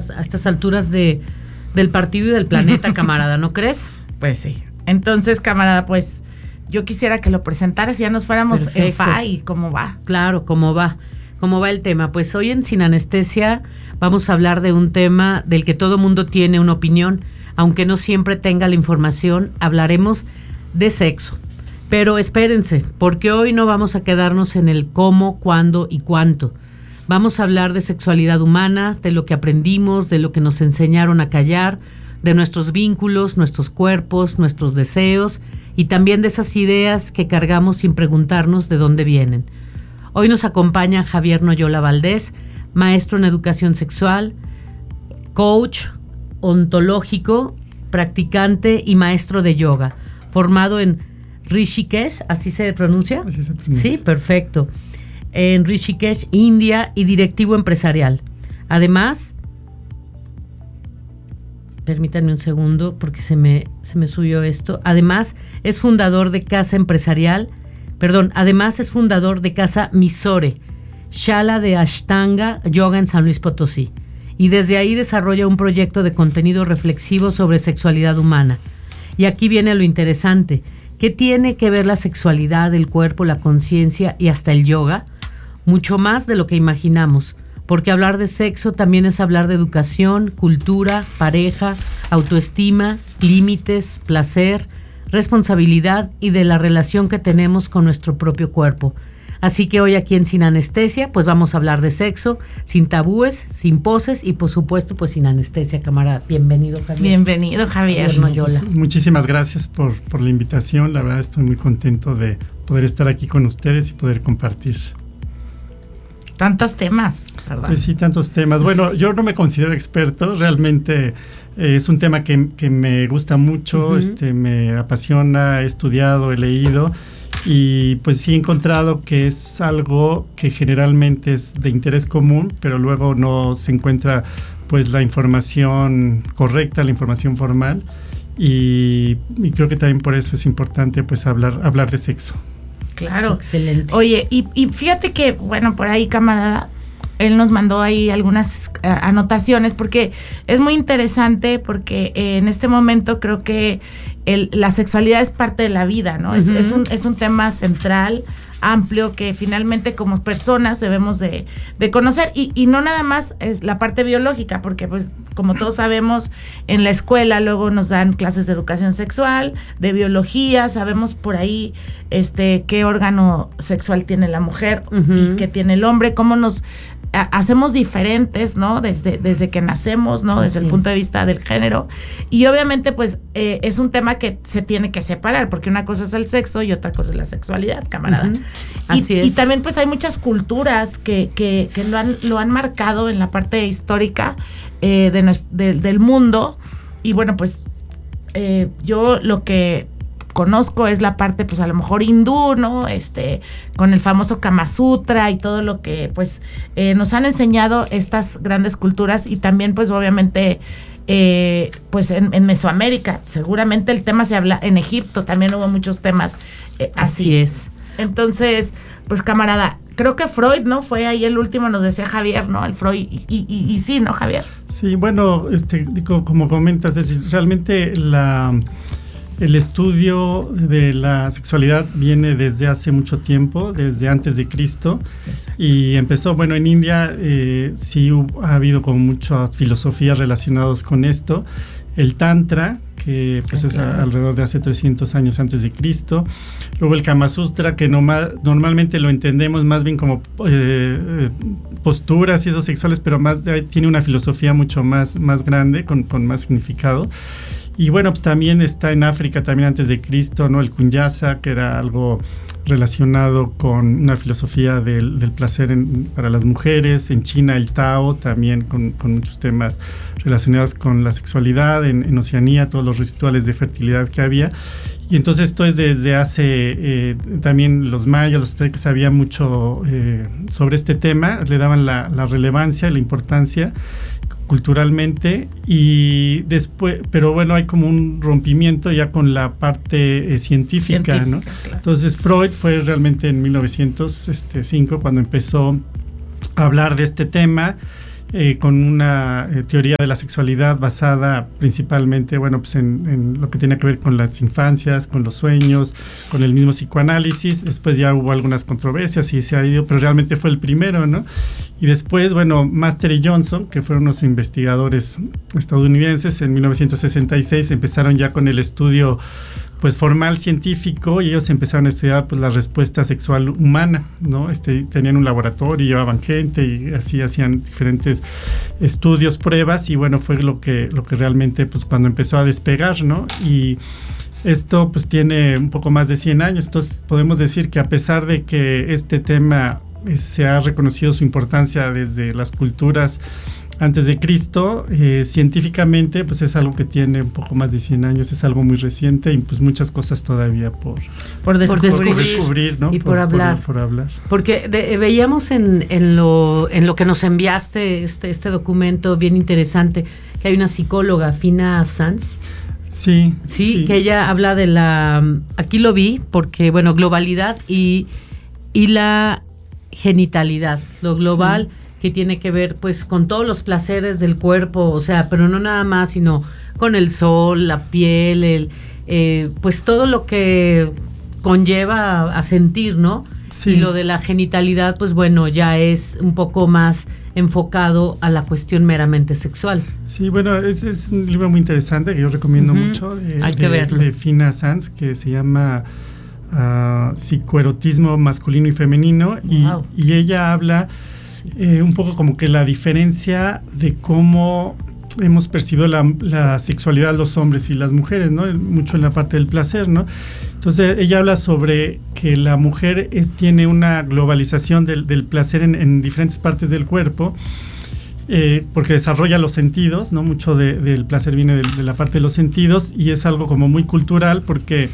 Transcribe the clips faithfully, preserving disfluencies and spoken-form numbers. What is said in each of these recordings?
estas, a estas alturas de, del partido y del planeta, camarada, ¿no crees? Pues sí. Entonces, camarada, pues yo quisiera que lo presentaras y ya nos fuéramos Perfecto. En F A I, ¿cómo va? Claro, ¿cómo va? ¿Cómo va el tema? Pues hoy en Sin Anestesia vamos a hablar de un tema del que todo mundo tiene una opinión, aunque no siempre tenga la información. Hablaremos de sexo. Pero espérense, porque hoy no vamos a quedarnos en el cómo, cuándo y cuánto. Vamos a hablar de sexualidad humana, de lo que aprendimos, de lo que nos enseñaron a callar, de nuestros vínculos, nuestros cuerpos, nuestros deseos y también de esas ideas que cargamos sin preguntarnos de dónde vienen. Hoy nos acompaña Javier Noyola Valdés, maestro en educación sexual, coach ontológico, practicante y maestro de yoga, formado en Rishikesh, ¿así se pronuncia? Así se pronuncia. Sí, perfecto. En Rishikesh, India, y directivo empresarial. Además, permítanme un segundo porque se me, se me subió esto. Además, es fundador de Casa Empresarial, perdón, además es fundador de Casa Mysore, Shala de Ashtanga Yoga en San Luis Potosí. Y desde ahí desarrolla un proyecto de contenido reflexivo sobre sexualidad humana. Y aquí viene lo interesante. ¿Qué tiene que ver la sexualidad, el cuerpo, la conciencia y hasta el yoga? Mucho más de lo que imaginamos, porque hablar de sexo también es hablar de educación, cultura, pareja, autoestima, límites, placer, responsabilidad y de la relación que tenemos con nuestro propio cuerpo. Así que hoy aquí en Sin Anestesia, pues vamos a hablar de sexo, sin tabúes, sin poses y por supuesto, pues sin anestesia, camarada. Bienvenido, Javier. Bienvenido, Javier. Javier Noyola. Pues, muchísimas gracias por, por la invitación. La verdad estoy muy contento de poder estar aquí con ustedes y poder compartir. Tantos temas, ¿verdad? Pues sí, tantos temas. Bueno, yo no me considero experto, realmente eh, es un tema que, que me gusta mucho, uh-huh. este, me apasiona, he estudiado, he leído. Y pues sí he encontrado que es algo que generalmente es de interés común, pero luego no se encuentra pues la información correcta, la información formal, y, y creo que también por eso es importante pues hablar, hablar de sexo. Claro. Excelente. Oye, y, y fíjate que, bueno, por ahí, camarada, él nos mandó ahí algunas uh, anotaciones porque es muy interesante porque eh, en este momento creo que el, la sexualidad es parte de la vida, ¿no? Uh-huh. Es, es, un, es un tema central, amplio, que finalmente como personas debemos de, de conocer y, y no nada más es la parte biológica, porque pues como todos sabemos en la escuela luego nos dan clases de educación sexual, de biología, sabemos por ahí este qué órgano sexual tiene la mujer uh-huh. y qué tiene el hombre, cómo nos a, hacemos diferentes, ¿no? Desde, desde que nacemos, ¿no? Desde Así el es. punto de vista del género. Y obviamente, pues, eh, es un tema que se tiene que separar, porque una cosa es el sexo y otra cosa es la sexualidad, camarada. Uh-huh. Así y, es. Y también, pues, hay muchas culturas que, que, que lo, han, lo han marcado en la parte histórica eh, de, de, del mundo. Y bueno, pues, eh, yo lo que conozco es la parte, pues a lo mejor hindú, ¿no? Este, con el famoso Kama Sutra y todo lo que, pues, eh, nos han enseñado estas grandes culturas y también, pues, obviamente, eh, pues, en, en Mesoamérica, seguramente el tema se habla, en Egipto también hubo muchos temas eh, así. Así es. Entonces, pues, camarada, creo que Freud, ¿no? Fue ahí el último, nos decía Javier, ¿no? El Freud, y, y, y, y sí, ¿no, Javier? Sí, bueno, este, como, como comentas, es decir, realmente la... El estudio de la sexualidad viene desde hace mucho tiempo, desde antes de Cristo. Exacto. Y empezó, bueno, en India eh, sí ha habido como muchas filosofías relacionadas con esto. El Tantra, que pues sí, es claro. a, alrededor de hace trescientos años antes de Cristo. Luego el Kama Sutra, que no ma- normalmente lo entendemos más bien como eh, posturas y esos sexuales, pero más eh, tiene una filosofía mucho más, más grande, con, con más significado. Y bueno, pues también está en África, también antes de Cristo, ¿no? El Kunyasa, que era algo relacionado con una filosofía del, del placer en, para las mujeres. En China, el Tao, también con, con muchos temas relacionados con la sexualidad. En, en Oceanía, todos los rituales de fertilidad que había. Y entonces esto es desde hace, eh, también los mayas, los aztecas sabían mucho eh, sobre este tema, le daban la, la relevancia, la importancia culturalmente, y después, pero bueno, hay como un rompimiento ya con la parte eh, científica, científica, ¿no? Claro. Entonces Freud fue realmente en mil novecientos cinco cuando empezó a hablar de este tema. eh, con una eh, teoría de la sexualidad basada principalmente, bueno, pues en, en lo que tiene que ver con las infancias, con los sueños, con el mismo psicoanálisis. Después ya hubo algunas controversias y se ha ido, pero realmente fue el primero, ¿no? Y después, bueno, Master y Johnson, que fueron unos investigadores estadounidenses, en mil novecientos sesenta y seis empezaron ya con el estudio pues formal científico, y ellos empezaron a estudiar pues la respuesta sexual humana, ¿no? Este, tenían un laboratorio, llevaban gente y así hacían diferentes estudios, pruebas, y bueno, fue lo que lo que realmente pues cuando empezó a despegar, ¿no? Y esto pues tiene un poco más de cien años, entonces podemos decir que a pesar de que este tema eh, se ha reconocido su importancia desde las culturas antes de Cristo, eh, científicamente pues es algo que tiene un poco más de cien años, es algo muy reciente y pues muchas cosas todavía por, por descubrir, por por descubrir, ¿no? Y por, por hablar. Por, por hablar. Porque de, veíamos en, en, lo, en lo que nos enviaste este, este documento bien interesante, que hay una psicóloga, Fina Sanz. Sí, sí. Sí, que ella habla de la... Aquí lo vi, porque bueno, globalidad y, y la genitalidad, lo global... Sí. Que tiene que ver pues con todos los placeres del cuerpo, o sea, pero no nada más, sino con el sol, la piel, el, eh, pues todo lo que conlleva a, a sentir, ¿no? Sí. Y lo de la genitalidad, pues bueno, ya es un poco más enfocado a la cuestión meramente sexual. Sí, bueno, es, es un libro muy interesante que yo recomiendo uh-huh. mucho, de, Hay de, que verlo. de Fina Sanz, que se llama uh, Psicoerotismo masculino y femenino, y, wow. y ella habla Eh, un poco como que la diferencia de cómo hemos percibido la, la sexualidad los hombres y las mujeres, ¿no? Mucho en la parte del placer, ¿no? Entonces ella habla sobre que la mujer es, tiene una globalización del, del placer en, en diferentes partes del cuerpo, eh, porque desarrolla los sentidos, ¿no? Mucho de, del placer viene de, de la parte de los sentidos, y es algo como muy cultural porque...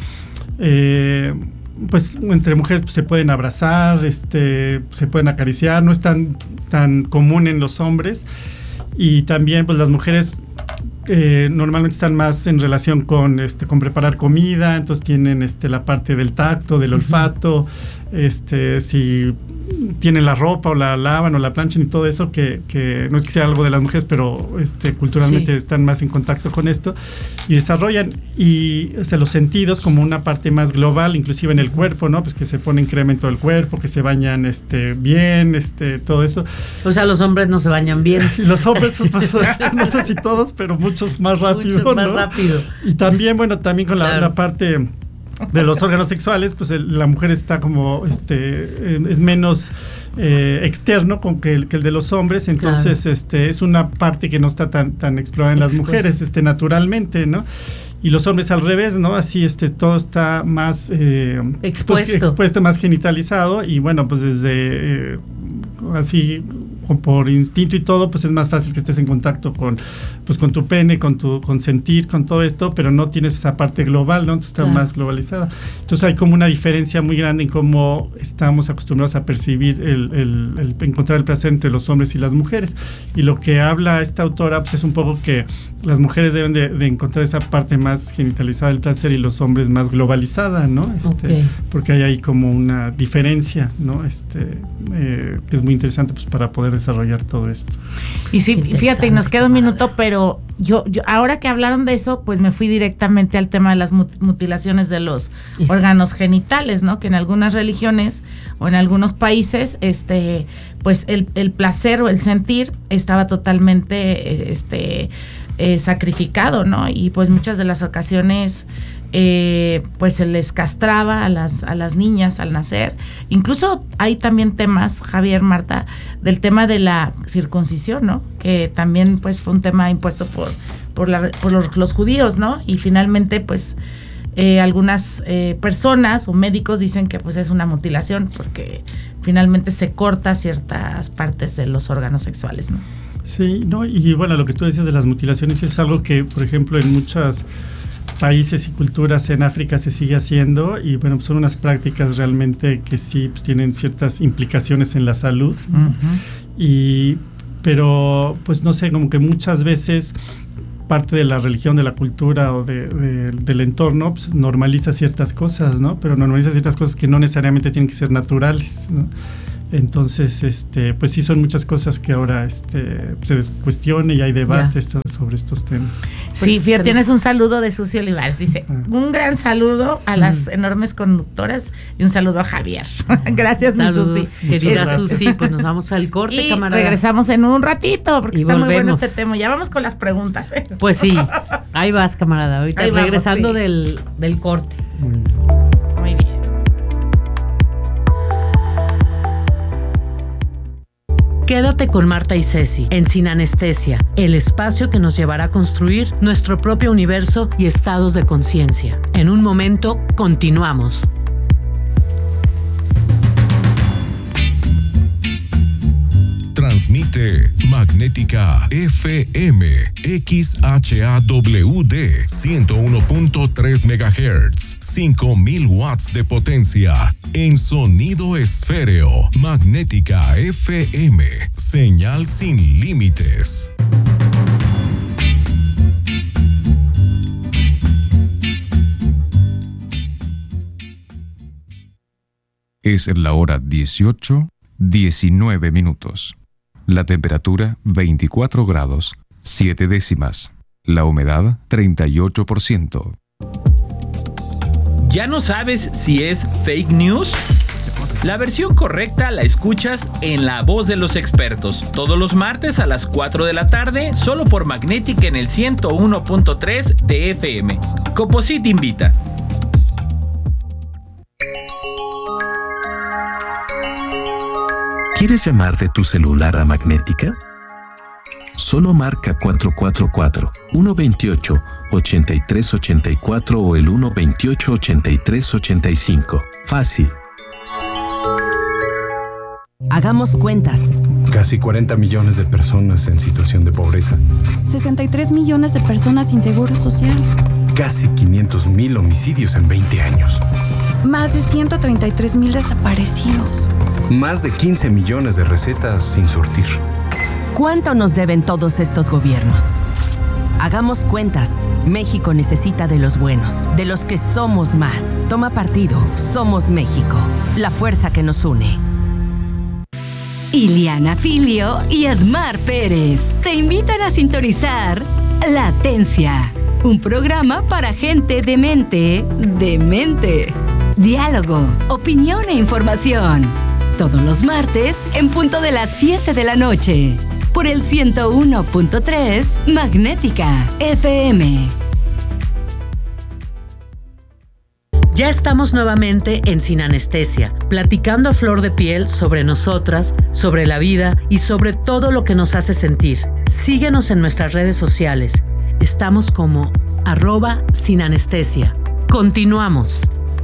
Eh, pues entre mujeres pues, se pueden abrazar, este, se pueden acariciar, no es tan, tan común en los hombres, y también pues las mujeres eh, normalmente están más en relación con, este, con preparar comida, entonces tienen este, la parte del tacto, del olfato, este, si tienen la ropa o la lavan o la planchan y todo eso, que, que no es que sea algo de las mujeres, pero este, culturalmente sí. están más en contacto con esto y desarrollan y o sea, los sentidos como una parte más global, inclusive en el cuerpo, ¿no? Pues que se ponen crema en todo el cuerpo, que se bañan este, bien, este, todo eso. O sea, los hombres no se bañan bien. Y los hombres, pues, este, no sé si todos, pero muchos más rápido, muchos más ¿no? rápido. Y también, bueno, también con claro. la, la parte de los órganos sexuales, pues el, la mujer está como, este, eh, es menos eh, externo con que el, que el de los hombres, entonces claro. este, es una parte que no está tan, tan explorada en las Expuesto. mujeres, este, naturalmente, ¿no? Y los hombres al revés, ¿no? Así, este, todo está más eh, expuesto, pues, expuesto, más genitalizado, y bueno, pues desde eh, así por instinto y todo, pues es más fácil que estés en contacto con, pues con tu pene, con tu, con sentir, con todo esto, pero no tienes esa parte global, ¿no? Entonces está claro. más globalizada. Entonces hay como una diferencia muy grande en cómo estamos acostumbrados a percibir el, el, el encontrar el placer entre los hombres y las mujeres. Y lo que habla esta autora, pues es un poco que las mujeres deben de, de encontrar esa parte más genitalizada del placer y los hombres más globalizada, ¿no? Este, okay. Porque hay ahí como una diferencia, ¿no? Este, eh, que es muy interesante pues para poder desarrollar todo esto. Y sí, fíjate, nos queda un minuto, pero yo, yo ahora que hablaron de eso, pues me fui directamente al tema de las mutilaciones de los es. órganos genitales, ¿no? Que en algunas religiones o en algunos países, este, pues el, el placer o el sentir estaba totalmente, este, eh, sacrificado, ¿no? Y pues muchas de las ocasiones Eh, pues se les castraba a las, a las niñas al nacer. Incluso hay también temas, Javier, Marta, del tema de la circuncisión, ¿no? Que también pues fue un tema impuesto por, por, la, por los, los judíos, ¿no? Y finalmente pues eh, algunas eh, personas o médicos dicen que pues es una mutilación porque finalmente se corta ciertas partes de los órganos sexuales, ¿no? Sí, no, y bueno, lo que tú decías de las mutilaciones es algo que, por ejemplo, en muchas países y culturas en África se sigue haciendo, y bueno, pues son unas prácticas realmente que sí pues, tienen ciertas implicaciones en la salud, ¿no? Uh-huh. y pero pues no sé, como que muchas veces parte de la religión, de la cultura o de, de, del entorno pues, normaliza ciertas cosas, ¿no? Pero normaliza ciertas cosas que no necesariamente tienen que ser naturales, ¿no? Entonces, este, pues sí son muchas cosas que ahora este, se cuestiona y hay debate esto, sobre estos temas. Sí, pues, fíjate, tienes un saludo de Susi Olivares. Dice, ah. un gran saludo a las mm. enormes conductoras y un saludo a Javier. Gracias, Saludos, mi Susi. Querida Susi, pues nos vamos al corte, y camarada. regresamos en un ratito, porque y está volvemos. muy bueno este tema. Ya vamos con las preguntas. ¿eh? Pues sí, ahí vas, camarada. Ahorita ahí regresando vamos, sí. del, del corte. Muy bien. Muy bien. Quédate con Marta y Ceci en Sin Anestesia, el espacio que nos llevará a construir nuestro propio universo y estados de conciencia. En un momento, continuamos. Transmite Magnética F M X H A W D ciento uno punto tres megahertz, cinco mil watts de potencia en sonido esféreo. Magnética F M, señal sin límites. Es la hora dieciocho, diecinueve minutos. La temperatura veinticuatro grados, siete décimas. La humedad treinta y ocho por ciento. ¿Ya no sabes si es fake news? La versión correcta la escuchas en La Voz de los Expertos, todos los martes a las cuatro de la tarde, solo por Magnética en el ciento uno punto tres de F M. Coposit invita. ¿Quieres llamar de tu celular a Magnética? Solo marca cuatro cuatro cuatro, uno dos ocho, ocho tres ocho cuatro o el uno dos ocho, ocho tres ocho cinco. Fácil. Hagamos cuentas. Casi cuarenta millones de personas en situación de pobreza. sesenta y tres millones de personas sin seguro social. Casi quinientos mil homicidios en veinte años. Más de ciento treinta y tres mil desaparecidos. Más de quince millones de recetas sin surtir. ¿Cuánto nos deben todos estos gobiernos? Hagamos cuentas. México necesita de los buenos, de los que somos más. Toma partido. Somos México. La fuerza que nos une. Iliana Filio y Edmar Pérez te invitan a sintonizar Latencia, un programa para gente de mente, de mente. Diálogo, opinión e información. Todos los martes en punto de las siete de la noche. Por el ciento uno punto tres Magnética F M. Ya estamos nuevamente en Sin Anestesia, platicando a flor de piel sobre nosotras, sobre la vida y sobre todo lo que nos hace sentir. Síguenos en nuestras redes sociales. Estamos como arroba Sin Anestesia. Continuamos.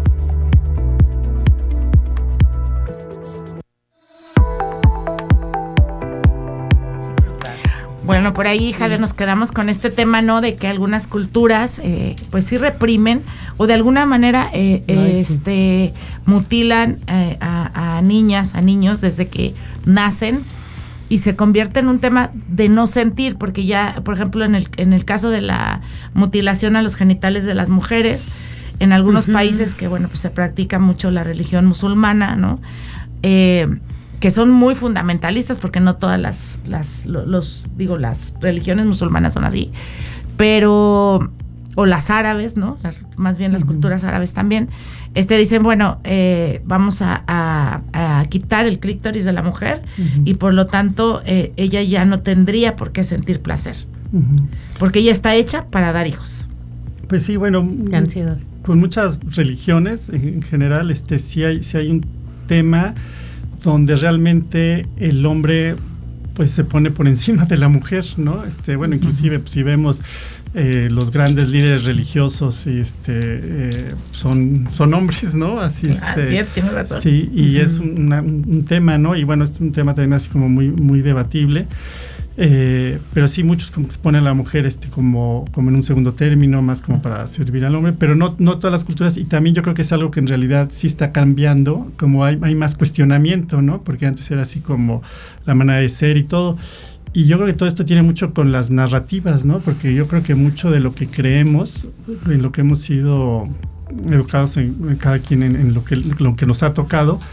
Bueno, por ahí, Javier, nos quedamos con este tema, ¿no? De que algunas culturas, eh, pues sí reprimen o de alguna manera, eh, Ay, eh, sí. este, mutilan eh, a, a niñas, a niños desde que nacen y se convierte en un tema de no sentir, porque ya, por ejemplo, en el en el caso de la mutilación a los genitales de las mujeres, en algunos uh-huh. países que, bueno, pues se practica mucho la religión musulmana, ¿no? Eh, que son muy fundamentalistas, porque no todas las, las los, digo, las religiones musulmanas son así, pero, o las árabes, ¿no? Las, más bien las uh-huh. culturas árabes también, este dicen, bueno, eh, vamos a, a, a quitar el clítoris de la mujer uh-huh. y por lo tanto eh, ella ya no tendría por qué sentir placer, uh-huh. porque ella está hecha para dar hijos. Pues sí, bueno, qué ansiedad. Con muchas religiones en general, este sí hay, sí hay un tema donde realmente el hombre pues se pone por encima de la mujer, ¿no? Este, bueno, inclusive uh-huh. pues, si vemos eh, los grandes líderes religiosos y este eh, son son hombres, ¿no? Así este, ah, sí, tiene razón. Sí, y uh-huh. es una, un, un tema, ¿no? Y bueno, es un tema también así como muy muy debatible. Eh, pero sí muchos como que se ponen a la mujer este como, como en un segundo término, más como para servir al hombre, pero no, no todas las culturas, y también yo creo que es algo que en realidad sí está cambiando, como hay, hay más cuestionamiento, ¿no? Porque antes era así como la manera de ser y todo, y yo creo que todo esto tiene mucho con las narrativas, ¿no? Porque yo creo que mucho de lo que creemos, en lo que hemos sido educados en, en cada quien, en, en lo, que, lo que nos ha tocado,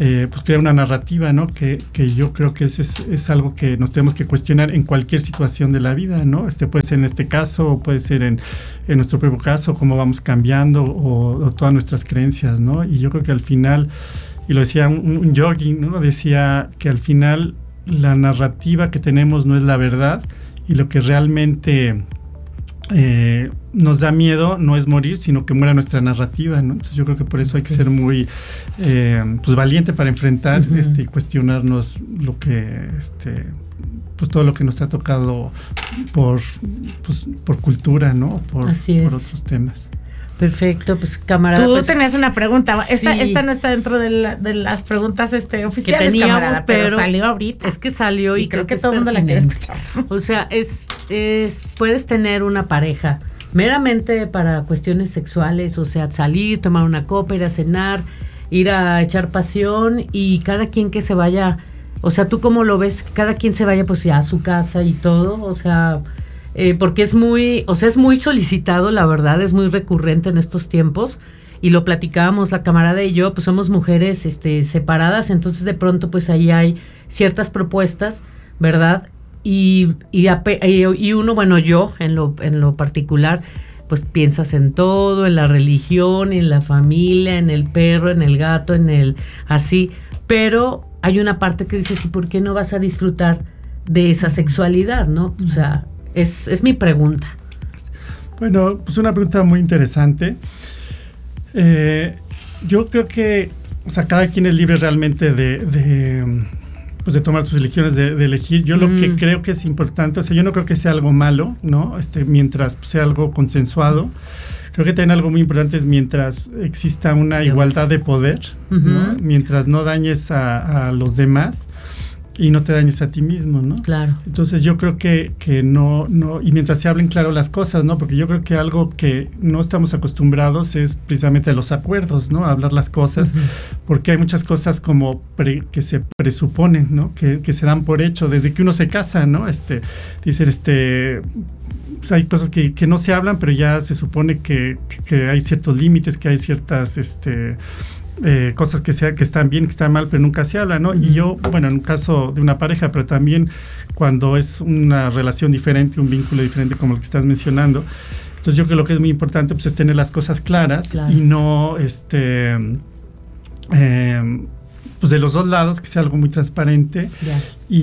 eh, pues crea una narrativa, ¿no? Que, que yo creo que es, es, es algo que nos tenemos que cuestionar en cualquier situación de la vida, ¿no? Este puede ser en este caso, o puede ser en, en nuestro propio caso, cómo vamos cambiando, o, o todas nuestras creencias, ¿no? Y yo creo que al final, y lo decía un, un yogi, ¿no? Decía que al final la narrativa que tenemos no es la verdad, y lo que realmente eh, nos da miedo no es morir, sino que muera nuestra narrativa, ¿no? Entonces yo creo que por eso hay que ser muy eh, pues valiente para enfrentar uh-huh. este, y cuestionarnos lo que este, pues todo lo que nos ha tocado por, pues, por cultura, ¿no? Por, por otros temas. Perfecto, pues camarada. Tú pues, tenías una pregunta. Esta, sí. esta no está dentro de, la, de las preguntas este, oficiales, que teníamos, camarada, pero, pero salió ahorita. Es que salió y, y creo, creo que, que todo el mundo la quiere escuchar. O sea, es, es puedes tener una pareja meramente para cuestiones sexuales, o sea, salir, tomar una copa, ir a cenar, ir a echar pasión, y cada quien que se vaya, o sea, ¿tú cómo lo ves? Cada quien se vaya pues ya a su casa y todo, o sea... Eh, porque es muy, o sea, es muy solicitado, la verdad, es muy recurrente en estos tiempos, y lo platicábamos la camarada y yo, pues somos mujeres este, separadas, entonces de pronto pues ahí hay ciertas propuestas, ¿verdad? Y, y, y uno, bueno, yo en lo, en lo particular, pues piensas en todo, en la religión, en la familia, en el perro, en el gato, en el así, pero hay una parte que dices, ¿y por qué no vas a disfrutar de esa sexualidad, no? O sea... Es, es mi pregunta. Bueno, pues una pregunta muy interesante. Eh, yo creo que, o sea, cada quien es libre realmente de, de, pues de tomar sus elecciones, de, de elegir. Yo mm. lo que creo que es importante, o sea, yo no creo que sea algo malo, ¿no? Este, mientras sea algo consensuado. Creo que también algo muy importante es mientras exista una Dios. igualdad de poder, uh-huh. ¿no? Mientras no dañes a, a los demás. Y no te dañes a ti mismo, ¿no? Claro. Entonces yo creo que, que no, no, y mientras se hablen claro las cosas, ¿no? Porque yo creo que algo que no estamos acostumbrados es precisamente los acuerdos, ¿no? A hablar las cosas, uh-huh. porque hay muchas cosas como pre, que se presuponen, ¿no? Que, que se dan por hecho desde que uno se casa, ¿no? Este, dicen, este... Pues hay cosas que, que no se hablan, pero ya se supone que, que hay ciertos límites, que hay ciertas... este Eh, cosas que sea que están bien, que están mal, pero nunca se habla, ¿no? Uh-huh. Y yo, bueno, en un caso de una pareja, pero también cuando es una relación diferente, un vínculo diferente como el que estás mencionando, entonces yo creo que lo que es muy importante pues es tener las cosas claras, claras. y no este eh, pues de los dos lados, que sea algo muy transparente yeah.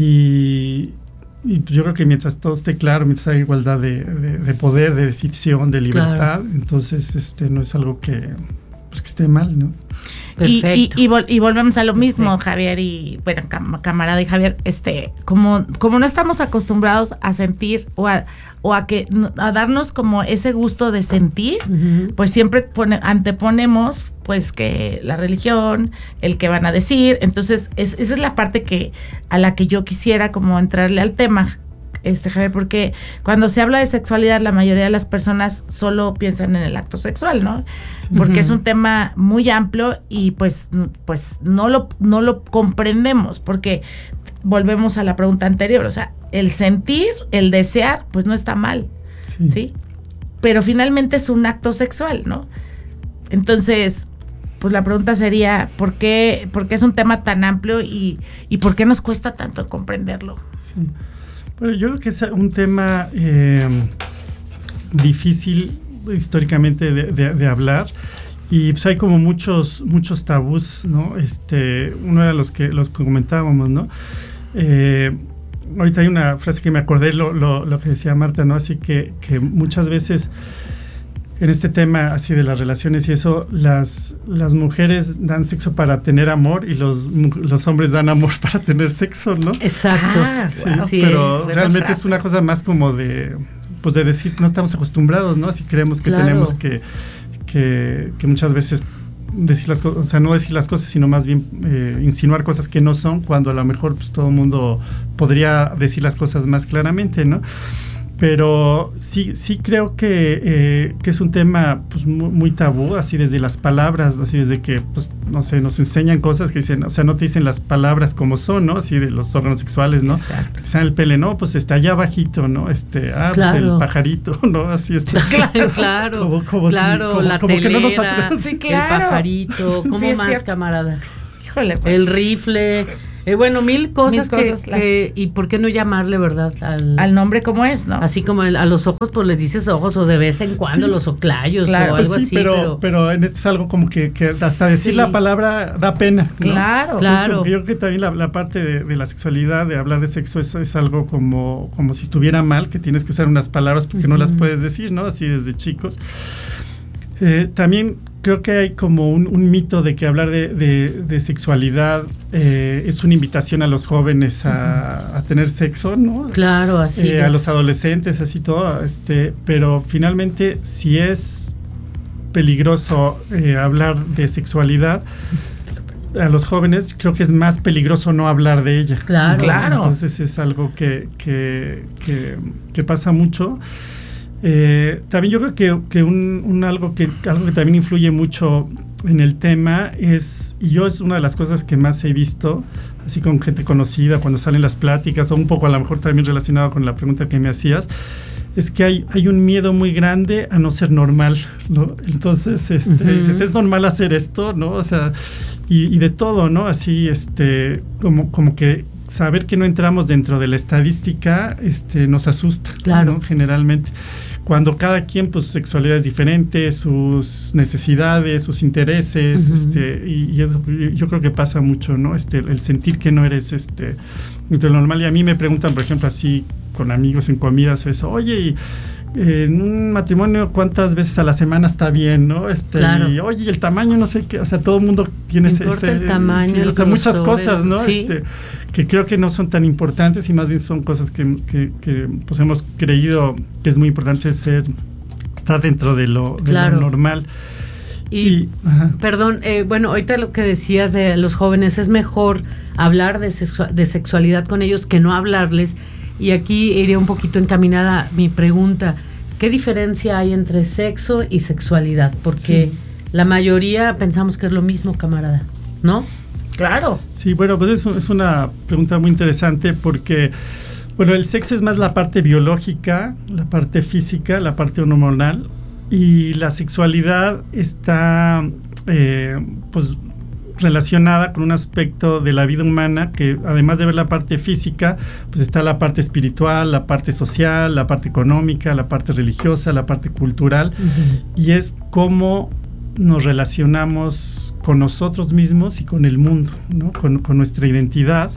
y Y pues yo creo que mientras todo esté claro, mientras haya igualdad de, de, de poder, de decisión, de libertad, claro. entonces este no es algo que pues que esté mal, ¿no? Y, y, y, vol- y volvemos a lo mismo, Perfecto. Javier y, bueno, cam- camarada y Javier, este, como, como no estamos acostumbrados a sentir o a, o a que a darnos como ese gusto de sentir, uh-huh. pues siempre pone, anteponemos pues que la religión, el que van a decir, entonces es, esa es la parte que a la que yo quisiera como entrarle al tema, este Javier, porque cuando se habla de sexualidad la mayoría de las personas solo piensan en el acto sexual, ¿no? Sí. Porque uh-huh. es un tema muy amplio y pues, pues no lo, no lo comprendemos, porque volvemos a la pregunta anterior, o sea, el sentir, el desear, pues no está mal, sí, ¿sí? Pero finalmente es un acto sexual, ¿no? Entonces, pues la pregunta sería, ¿por qué, por qué es un tema tan amplio y, y por qué nos cuesta tanto comprenderlo? Sí. Bueno, yo creo que es un tema eh, difícil históricamente de, de, de hablar y pues hay como muchos muchos tabús, ¿no? Este, uno de los que los que comentábamos, ¿no? Eh, ahorita hay una frase que me acordé lo, lo, lo que decía Marta, ¿no? Así que, que muchas veces en este tema así de las relaciones y eso, las, las mujeres dan sexo para tener amor y los, los hombres dan amor para tener sexo, ¿no? Exacto. Ah, sí, wow. sí, pero es realmente frase. es una cosa más como de, pues de decir, no estamos acostumbrados, ¿no? Así creemos que claro. tenemos que, que, que muchas veces decir las cosas, o sea, no decir las cosas, sino más bien eh, insinuar cosas que no son, cuando a lo mejor pues todo el mundo podría decir las cosas más claramente, ¿no? Pero sí, sí creo que, eh, que es un tema pues, muy, muy tabú, así desde las palabras, así desde que, pues, no sé, nos enseñan cosas que dicen, o sea, no te dicen las palabras como son, ¿no? Así de los órganos sexuales, ¿no? Exacto. O sea, el pele, no, pues está allá abajito, ¿no? Este, ah, claro. pues el pajarito, ¿no? Así está. Claro, claro. Como, como claro, si, como, la como telera, que no nos atra- sí, claro. el pajarito, ¿cómo Sí, más, cierto. camarada? Híjole, pues. El rifle. Eh, bueno, mil cosas, mil cosas que, las... que... ¿Y por qué no llamarle, verdad? Al, al nombre como es, ¿no? Así como el, a los ojos, pues les dices ojos o de vez en cuando sí, los oclayos claro, o algo pues sí, así. Pero, pero... pero en esto es algo como que, que hasta decir sí. la palabra da pena, ¿no? Claro, claro. Pues yo creo que también la, la parte de, de la sexualidad, de hablar de sexo, eso es algo como, como si estuviera mal, que tienes que usar unas palabras porque uh-huh. no las puedes decir, ¿no? Así desde chicos. Eh, también creo que hay como un, un mito de que hablar de, de, de sexualidad eh, es una invitación a los jóvenes a, a tener sexo, ¿no? Claro, así eh, es. A los adolescentes, así todo, este, pero finalmente si es peligroso eh, hablar de sexualidad a los jóvenes, creo que es más peligroso no hablar de ella. Claro, ¿no? claro. Entonces es algo que, que, que, que pasa mucho. Eh, también yo creo que, que un, un algo que algo que también influye mucho en el tema es, y yo es una de las cosas que más he visto, así con gente conocida, cuando salen las pláticas, o un poco a lo mejor también relacionado con la pregunta que me hacías, es que hay, hay un miedo muy grande a no ser normal, ¿no? Entonces, este, uh-huh. dices, es normal hacer esto, ¿no? O sea, y, y de todo, ¿no? Así, este, como, como que saber que no entramos dentro de la estadística, este, nos asusta, claro, ¿no? Generalmente. Cuando cada quien, pues, su sexualidad es diferente, sus necesidades, sus intereses, uh-huh. este, y, y eso yo creo que pasa mucho, ¿no? Este, el sentir que no eres, este, lo normal. Y a mí me preguntan, por ejemplo, así, con amigos en comidas, o eso, oye, y, eh, en un matrimonio, ¿cuántas veces a la semana está bien, no? Este, claro. Y, oye, y el tamaño, no sé qué, o sea, todo el mundo tiene ese... ese el tamaño, sí, el o sea, muchas cosas, ¿no? Sí. Este, que creo que no son tan importantes y más bien son cosas que, que, que pues hemos creído que es muy importante ser, estar dentro de lo, de claro. lo normal. Y, y perdón, eh, bueno, ahorita lo que decías de los jóvenes, es mejor hablar de, sexu- de sexualidad con ellos que no hablarles. Y aquí iría un poquito encaminada mi pregunta. ¿Qué diferencia hay entre sexo y sexualidad? Porque sí. la mayoría pensamos que es lo mismo, camarada, ¿no? Claro. Sí, bueno, pues es, es una pregunta muy interesante porque, bueno, el sexo es más la parte biológica, la parte física, la parte hormonal, y la sexualidad está, eh, pues, relacionada con un aspecto de la vida humana que, además de ver la parte física, pues está la parte espiritual, la parte social, la parte económica, la parte religiosa, la parte cultural, uh-huh. y es cómo nos relacionamos con nosotros mismos y con el mundo, ¿no? Con, con nuestra identidad.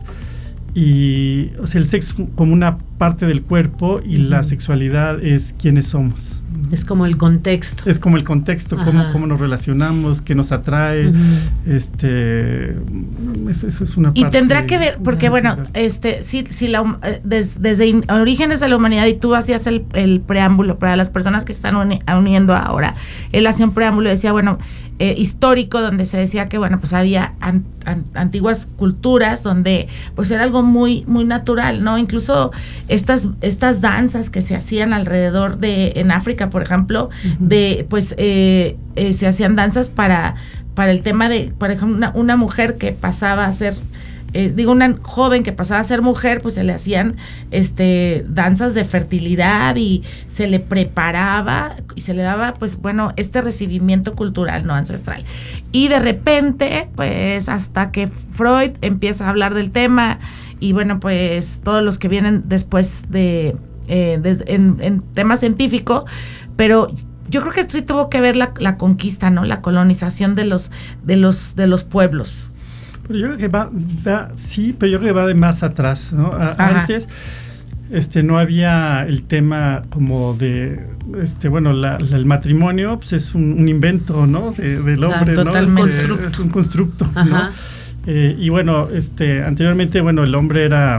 Y, o sea, el sexo como una parte del cuerpo y uh-huh. la sexualidad es quiénes somos. Es como el contexto. Es como el contexto, cómo, cómo nos relacionamos, qué nos atrae. Uh-huh. Este, eso, eso es una parte. Y tendrá que ver, porque bueno, este, si, si la, des, desde in, orígenes de la humanidad, y tú hacías el, el preámbulo para las personas que están uni, uniendo ahora, él hacía un preámbulo, decía, bueno, eh, histórico, donde se decía que, bueno, pues había an, an, antiguas culturas donde, pues era algo muy, muy natural, ¿no? Incluso estas, estas danzas que se hacían alrededor de, en África, por ejemplo, uh-huh. de, pues, eh, eh, se hacían danzas para, para el tema de, por ejemplo, una, una mujer que pasaba a ser, eh, digo, una joven que pasaba a ser mujer, pues se le hacían, este, danzas de fertilidad y se le preparaba y se le daba, pues, bueno, este recibimiento cultural, ¿no? Ancestral. Y de repente, pues, hasta que Freud empieza a hablar del tema y, bueno, pues, todos los que vienen después de, eh, de en, en tema científico, pero yo creo que sí tuvo que ver la, la conquista, ¿no? La colonización de los, de los, de los pueblos. Pero yo creo que va, va, sí, pero yo creo que va de más atrás, ¿no? A, antes, este, no había el tema como de, este, bueno, la, la, el matrimonio, pues es un, un invento, ¿no? De, del hombre, claro, ¿no? Este, constructo. Es un constructo, ajá. ¿no? Eh, y bueno, este, anteriormente, bueno, el hombre era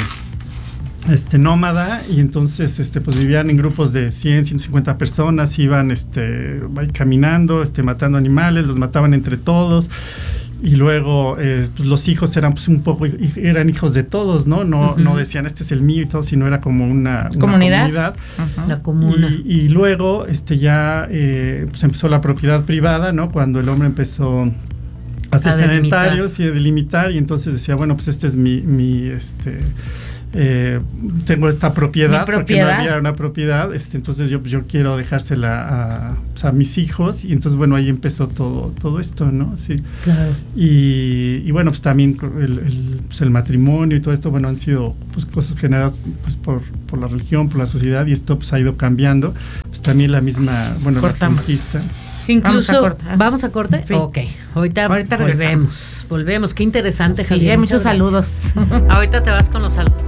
este nómada y entonces este pues vivían en grupos de cien, ciento cincuenta personas, iban este caminando, este matando animales, los mataban entre todos y luego eh, pues los hijos eran pues un poco eran hijos de todos, ¿no? No uh-huh. no decían este es el mío y todo, sino era como una, una comunidad, comunidad. Uh-huh. La comuna. Y, y luego este ya eh, pues empezó la propiedad privada, ¿no? Cuando el hombre empezó a ser sedentarios y a delimitar y entonces decía, bueno, pues este es mi mi este eh, tengo esta propiedad, propiedad, porque no había una propiedad, este, entonces yo, yo quiero dejársela a, pues, a mis hijos, y entonces, bueno, ahí empezó todo, todo esto, ¿no? Sí. Claro. Y, y bueno, pues también el, el, pues, el matrimonio y todo esto, bueno, han sido pues cosas generadas pues por, por la religión, por la sociedad, y esto pues ha ido cambiando. Pues también la misma, bueno, Cortamos. la conquista. Incluso, Vamos a corte. ¿Vamos a corte? Sí. Ok, ahorita, Ahorita volvemos. regresamos. Volvemos, qué interesante, Sí, Javier. hay muchos Muchas saludos. gracias. Ahorita te vas con los saludos.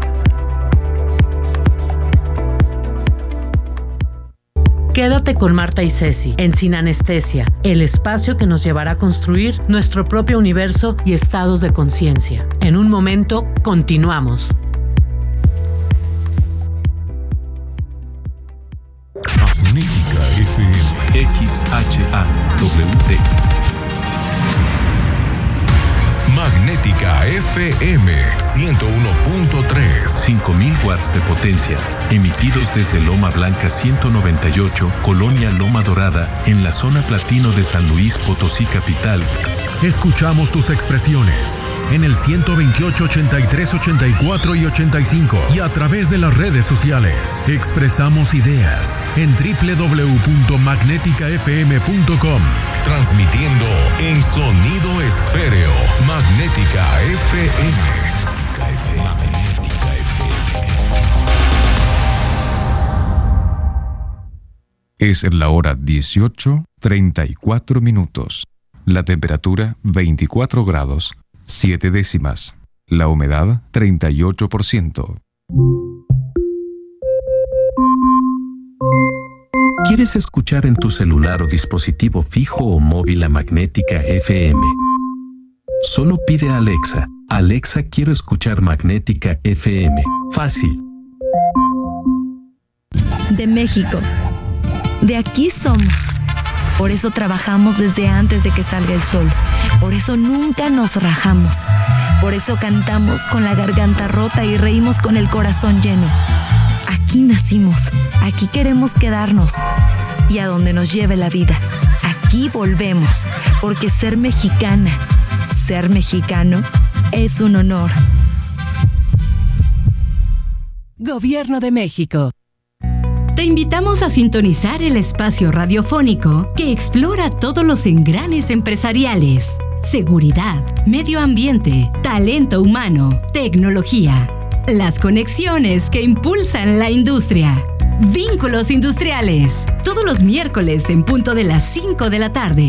Quédate con Marta y Ceci en Sin Anestesia, el espacio que nos llevará a construir nuestro propio universo y estados de conciencia. En un momento, continuamos. Magnética F M. X H A W D. Magnética F M ciento uno punto tres. cinco mil watts de potencia, emitidos desde Loma Blanca ciento noventa y ocho, Colonia Loma Dorada, en la zona platino de San Luis Potosí capital. Escuchamos tus expresiones en el ciento veintiocho, ochenta y tres, ochenta y cuatro y ochenta y cinco y a través de las redes sociales. Expresamos ideas en doble u doble u doble u punto magnética f m punto com. Transmitiendo en sonido esféreo. Magnética F M. Magnética F M. Es la hora dieciocho, treinta y cuatro minutos. La temperatura veinticuatro grados, siete décimas. La humedad treinta y ocho por ciento. ¿Quieres escuchar en tu celular o dispositivo fijo o móvil a Magnética F M? Solo pide a Alexa: Alexa, quiero escuchar Magnética F M. Fácil. De México. De aquí somos. Por eso trabajamos desde antes de que salga el sol. Por eso nunca nos rajamos. Por eso cantamos con la garganta rota y reímos con el corazón lleno. Aquí nacimos. Aquí queremos quedarnos. Y a donde nos lleve la vida. Aquí volvemos. Porque ser mexicana, ser mexicano, es un honor. Gobierno de México. Te invitamos a sintonizar el espacio radiofónico que explora todos los engranes empresariales, seguridad, medio ambiente, talento humano, tecnología, las conexiones que impulsan la industria. Vínculos Industriales, todos los miércoles en punto de las cinco de la tarde.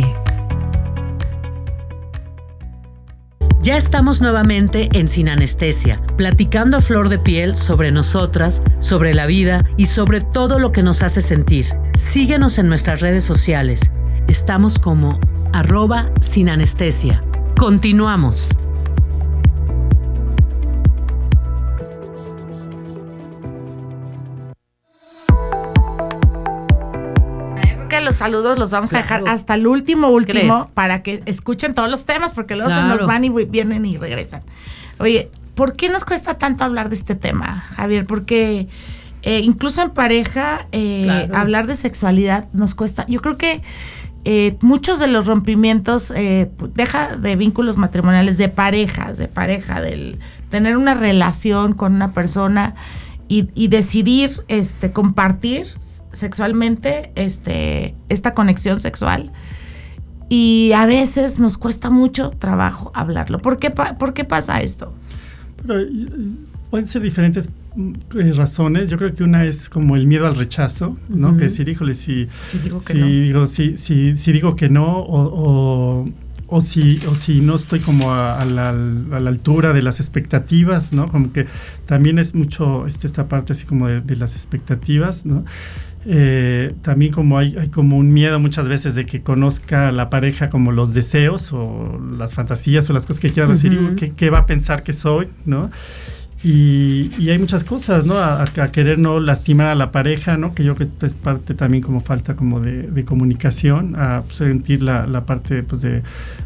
Ya estamos nuevamente en Sin Anestesia, platicando a flor de piel sobre nosotras, sobre la vida y sobre todo lo que nos hace sentir. Síguenos en nuestras redes sociales. Estamos como arroba Sin Anestesia. Continuamos. Que los saludos los vamos Claro. a dejar hasta el último, último, ¿Crees? para que escuchen todos los temas, porque luego Claro. se nos van y vienen y regresan. Oye, ¿por qué nos cuesta tanto hablar de este tema, Javier? Porque eh, incluso en pareja, eh, Claro. hablar de sexualidad nos cuesta. Yo creo que eh, muchos de los rompimientos, eh, deja de vínculos matrimoniales, de parejas, de pareja, del tener una relación con una persona y, y decidir este, compartir sexualmente este, esta conexión sexual, y a veces nos cuesta mucho trabajo hablarlo. ¿Por qué, pa- ¿por qué pasa esto? Pero, y- y pueden ser diferentes mm, eh, razones. Yo creo que una es como el miedo al rechazo, ¿no? Ujú. Que decir, híjole, si, Si digo que si, no. digo, si, si, si digo que no, o, o, o, si, o si no estoy como a, a, la, a la altura de las expectativas, ¿no? Como que también es mucho este, esta parte así como de, de las expectativas, ¿no? Eh, también como hay, hay como un miedo muchas veces de que conozca a la pareja como los deseos o las fantasías o las cosas que quiera decir, Ujú. ¿qué, qué va a pensar que soy, ¿no? Y, y hay muchas cosas, ¿no? A, a querer no lastimar a la pareja, ¿no? Que yo creo que es parte también como falta como de, de comunicación, a sentir la, la parte pues de,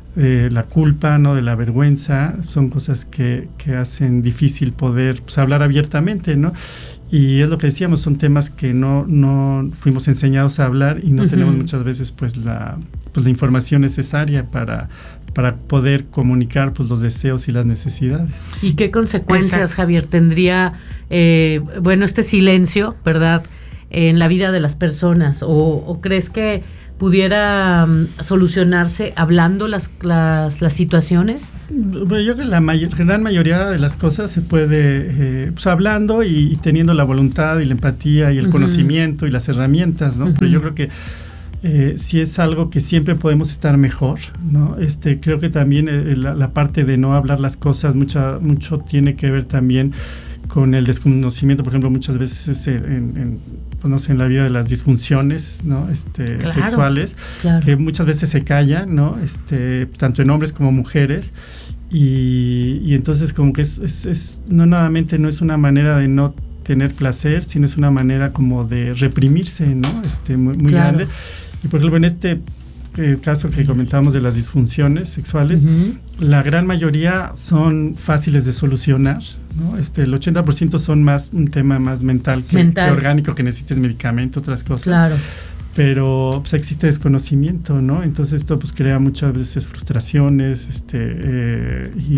de la culpa, ¿no? De la vergüenza, son cosas que, que hacen difícil poder, pues, hablar abiertamente, ¿no? Y es lo que decíamos, son temas que no, no fuimos enseñados a hablar y no uh-huh. tenemos muchas veces pues la, pues la información necesaria para, para poder comunicar pues los deseos y las necesidades. ¿Y qué consecuencias, Exacto. Javier, tendría, eh, bueno, este silencio, ¿verdad?, en la vida de las personas? ¿O, o crees que pudiera um, solucionarse hablando las, las, las situaciones? Bueno, yo creo que la mayor, gran mayoría de las cosas se puede, eh, pues hablando y, y teniendo la voluntad y la empatía y el uh-huh. conocimiento y las herramientas, ¿no? Uh-huh. Pero yo creo que eh, sí es algo que siempre podemos estar mejor, ¿no? Este, creo que también eh, la, la parte de no hablar las cosas mucha, mucho tiene que ver también con el desconocimiento, por ejemplo, muchas veces en, en, pues no sé, en la vida de las disfunciones, ¿no? Este, claro, sexuales, claro. que muchas veces se callan, ¿no? Este, tanto en hombres como mujeres, y, y entonces como que es, es, es, no nuevamente no es una manera de no tener placer, sino es una manera como de reprimirse, ¿no? Este, muy, muy claro. grande. Y por ejemplo, en este el caso que comentábamos de las disfunciones sexuales, uh-huh. la gran mayoría son fáciles de solucionar, ¿no? Este, el ochenta por ciento son más un tema más mental que, mental. que orgánico, que necesites medicamento, otras cosas. Claro. Pero pues, existe desconocimiento, ¿no? Entonces esto pues crea muchas veces frustraciones, este, eh, y,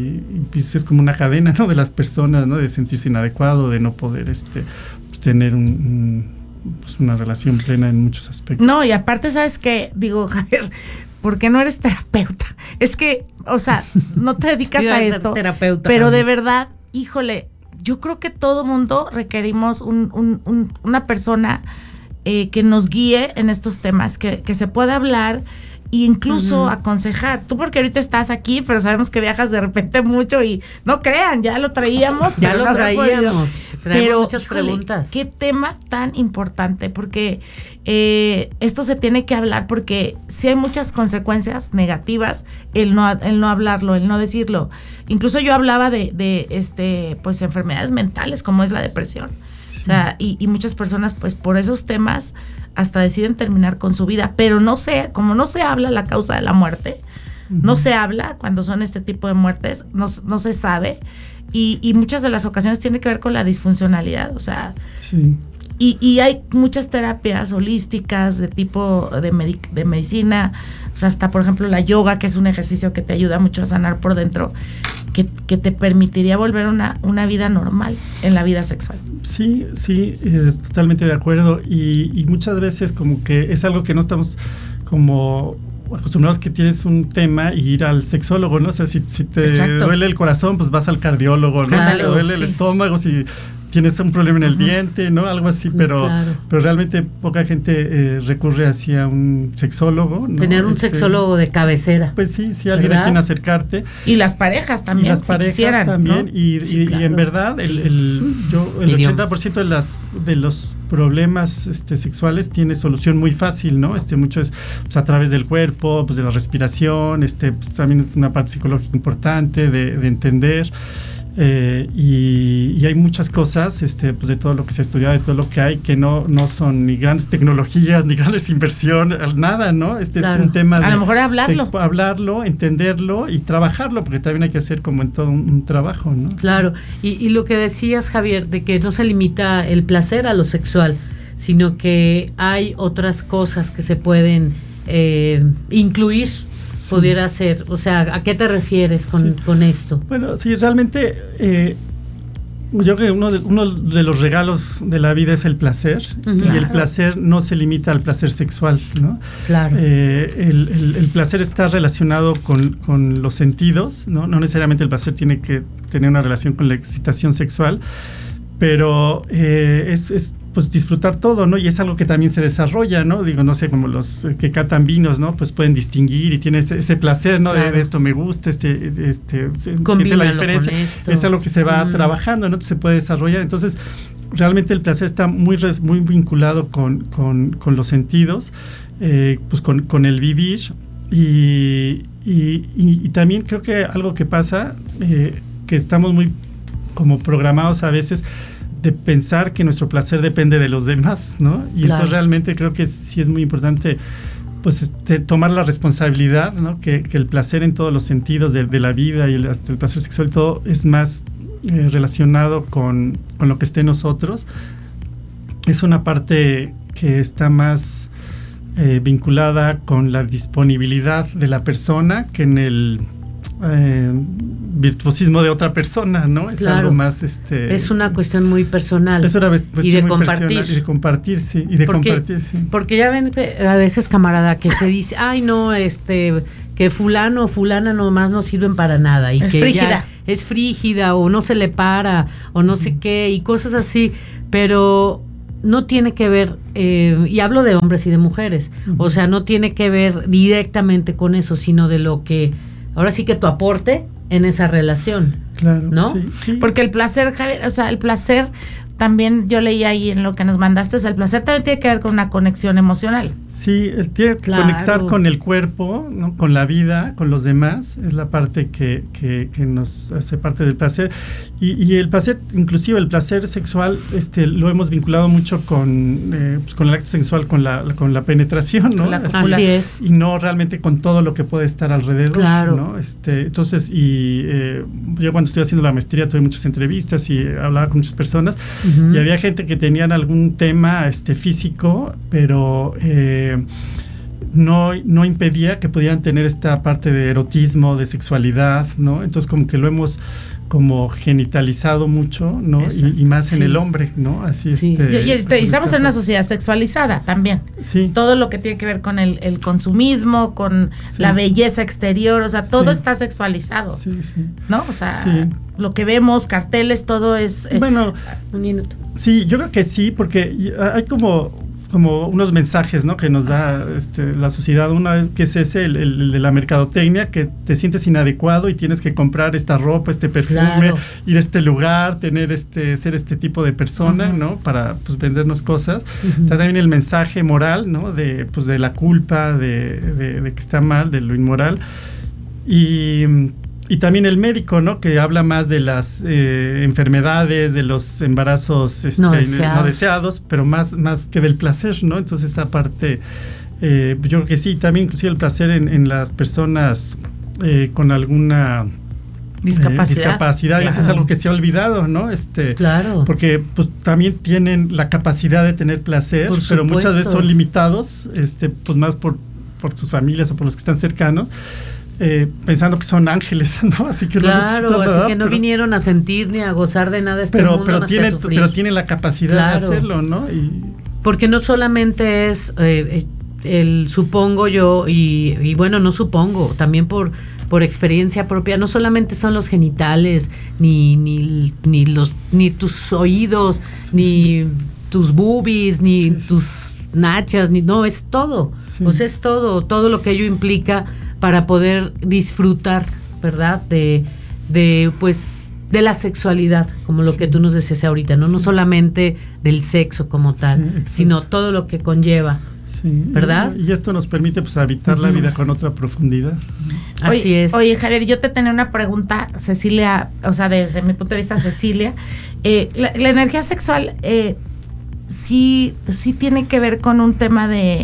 y pues, es como una cadena, ¿no? De las personas, ¿no? De sentirse inadecuado, de no poder este, pues, tener un, un pues una relación plena en muchos aspectos. No, y aparte, ¿sabes qué? Digo, Javier, ¿por qué no eres terapeuta? Es que, o sea, no te dedicas a esto, terapeuta, pero también. De verdad, híjole, yo creo que todo mundo requerimos un, un, un, una persona eh, que nos guíe en estos temas, que, que se pueda hablar e incluso uh-huh. aconsejar. Tú porque ahorita estás aquí, pero sabemos que viajas de repente mucho y no crean, ya lo traíamos. Ya lo no traíamos. Pero muchas híjole, preguntas. Qué tema tan importante, porque eh, esto se tiene que hablar, porque sí hay muchas consecuencias negativas el no, el no hablarlo, el no decirlo. Incluso yo hablaba de, de este, pues enfermedades mentales como es la depresión. Sí. O sea, y, y muchas personas pues por esos temas hasta deciden terminar con su vida, pero no sé, como no se habla la causa de la muerte, uh-huh. no se habla cuando son este tipo de muertes, no, no se sabe. Y, y muchas de las ocasiones tiene que ver con la disfuncionalidad, o sea, sí. y, y hay muchas terapias holísticas de tipo de, medic, de medicina, o sea, hasta por ejemplo la yoga, que es un ejercicio que te ayuda mucho a sanar por dentro, que, que te permitiría volver una, una vida normal en la vida sexual. Sí, sí, eh, totalmente de acuerdo, y, y muchas veces como que es algo que no estamos como acostumbrados, que tienes un tema y ir al sexólogo, ¿no? O sea, si, si te Exacto. duele el corazón, pues vas al cardiólogo, ¿no? Claro, si te duele sí. el estómago, si tienes un problema en el uh-huh. diente, ¿no? Algo así, pero, claro. pero realmente poca gente eh, recurre hacia un sexólogo, ¿no? Tener un este, sexólogo de cabecera. Pues sí, sí, alguien ¿verdad? A quien acercarte. Y las parejas también, y las si parejas quisieran, también, ¿no? y, sí, y, claro. y en verdad, el, sí. el, yo, el Idiomas. ochenta por ciento de, las, de los problemas este, sexuales tiene solución muy fácil, ¿no? Este, mucho es pues, a través del cuerpo, pues de la respiración, este, pues, también una parte psicológica importante de, de entender. Eh, y, y hay muchas cosas este, pues de todo lo que se ha estudiado, de todo lo que hay, que no, no son ni grandes tecnologías, ni grandes inversiones, nada, ¿no? Este claro. es un tema de... A lo mejor hablarlo. De, hablarlo, entenderlo y trabajarlo, porque también hay que hacer como en todo un, un trabajo, ¿no? Claro, sí. y, y lo que decías, Javier, de que no se limita el placer a lo sexual, sino que hay otras cosas que se pueden eh, incluir. Sí. Pudiera ser, o sea, ¿a qué te refieres con, sí. con esto? Bueno, sí, realmente eh, yo creo que uno de, uno de los regalos de la vida es el placer, uh-huh. y claro. el placer no se limita al placer sexual, ¿no? Claro. Eh, el, el, el placer está relacionado con, con los sentidos, ¿no? No necesariamente el placer tiene que tener una relación con la excitación sexual, pero eh, es, es pues disfrutar todo, ¿no? Y es algo que también se desarrolla, ¿no? Digo, no sé, como los que catan vinos, ¿no? Pues pueden distinguir y tienen ese, ese placer, ¿no? Claro. De, de esto me gusta, este, este, siente la diferencia. Es algo que se va mm. trabajando, ¿no? Se puede desarrollar. Entonces, realmente el placer está muy, muy vinculado con, con, con los sentidos, eh, pues con, con el vivir. Y, y, y, y también creo que algo que pasa, eh, que estamos muy como programados a veces, de pensar que nuestro placer depende de los demás, ¿no? Y claro. entonces realmente creo que sí es muy importante pues este, tomar la responsabilidad, ¿no? Que, que el placer en todos los sentidos de, de la vida y el, hasta el placer sexual y todo es más eh, relacionado con, con lo que esté en nosotros. Es una parte que está más eh, vinculada con la disponibilidad de la persona que en el eh, virtuosismo de otra persona, ¿no? Es claro. algo más... este es una cuestión muy personal. Es una cuestión y de muy compartir. personal. Y de compartir, sí. Y de porque, compartir, sí. Porque ya ven a veces, camarada, que se dice, ay, no, este... que fulano o fulana nomás no sirven para nada. Y es que frígida. Ya es frígida o no se le para o no sé qué y cosas así. Pero... no tiene que ver, eh, y hablo de hombres y de mujeres, uh-huh. o sea, no tiene que ver directamente con eso, sino de lo que, ahora sí que tu aporte en esa relación. Claro, ¿no? Sí, sí. Porque el placer, Javier, o sea, el placer también, yo leí ahí en lo que nos mandaste, o sea, el placer también tiene que ver con una conexión emocional. Sí, el tiene que claro. conectar con el cuerpo, ¿no? Con la vida, con los demás, es la parte que, que, que nos hace parte del placer. Y, y el placer, inclusive el placer sexual, este, lo hemos vinculado mucho con, eh, pues con el acto sexual, con la, con la penetración, ¿no? La Así es. Y no realmente con todo lo que puede estar alrededor, claro. ¿no? Este, entonces, y eh, yo cuando estoy haciendo la maestría tuve muchas entrevistas y hablaba con muchas personas, uh-huh. y había gente que tenían algún tema este, físico, pero eh, no, no impedía que pudieran tener esta parte de erotismo, de sexualidad, ¿no? Entonces como que lo hemos como genitalizado mucho, ¿no? Y, y más sí. en el hombre, ¿no? Así sí. este, y, y, este, y estamos en una sociedad sexualizada también. Sí. Todo lo que tiene que ver con el, el consumismo, con sí. la belleza exterior, o sea, todo sí. está sexualizado. Sí, sí. ¿No? O sea, sí. lo que vemos, carteles, todo es... Eh, bueno, un minuto. Sí, yo creo que sí, porque hay como... como unos mensajes, ¿no? Que nos da este, la sociedad. Una vez que es ese, el, el, el de la mercadotecnia, que te sientes inadecuado y tienes que comprar esta ropa, este perfume, claro. ir a este lugar, tener este, ser este tipo de persona, uh-huh. ¿no? Para, pues, vendernos cosas. Uh-huh. Está también el mensaje moral, ¿no? De, pues, de la culpa, de, de, de que está mal, de lo inmoral. Y... Y también el médico, ¿no? Que habla más de las eh, enfermedades, de los embarazos este, no, deseados. no deseados, pero más, más que del placer, ¿no? Entonces esta parte, eh, yo creo que sí, también inclusive el placer en, en las personas eh, con alguna discapacidad, eh, discapacidad claro. y eso es algo que se ha olvidado, ¿no? Este, claro. Porque pues también tienen la capacidad de tener placer, por pero supuesto. Muchas veces son limitados, este, pues más por, por sus familias o por los que están cercanos. Eh, pensando que son ángeles, ¿no? Así que claro, no así nada, que no pero, vinieron a sentir ni a gozar de nada este pero, mundo pero más tiene, que a sufrir. Pero tienen la capacidad claro. de hacerlo, ¿no? Y porque no solamente es eh, el supongo yo y, y bueno, no supongo, también por por experiencia propia, no solamente son los genitales, ni ni ni los ni tus oídos, ni tus boobies, ni sí, tus sí. nachas, ni no, es todo. Sí. O sea, es todo, todo lo que ello implica para poder disfrutar, ¿verdad? De, de pues, de la sexualidad, como lo sí. que tú nos decías ahorita, ¿no? Sí. No solamente del sexo como tal, sí, sino todo lo que conlleva, sí. ¿verdad? Y, y esto nos permite, pues, habitar uh-huh. la vida con otra profundidad. Así oye, es. Oye, Javier, yo te tenía una pregunta, Cecilia, o sea, desde mi punto de vista, Cecilia. Eh, la, la energía sexual eh, sí, sí tiene que ver con un tema de...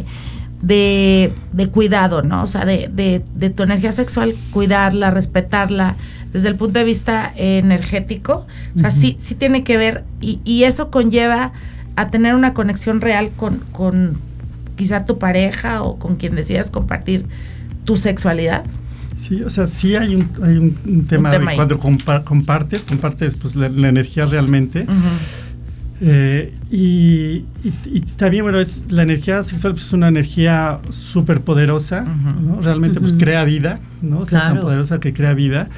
De, de cuidado, ¿no? O sea, de, de, de tu energía sexual, cuidarla, respetarla, desde el punto de vista eh, energético. O sea, uh-huh. sí, sí tiene que ver, y, y eso conlleva a tener una conexión real con, con quizá tu pareja o con quien decidas compartir tu sexualidad. Sí, o sea, sí hay un, hay un, un tema, un tema de cuando compa- compartes, compartes pues la, la energía realmente. Uh-huh. Eh, y, y, y también, bueno, es la energía sexual pues, es una energía súper poderosa, uh-huh. ¿no? Realmente, uh-huh. pues, crea vida, ¿no? O sea, claro. tan poderosa que crea vida.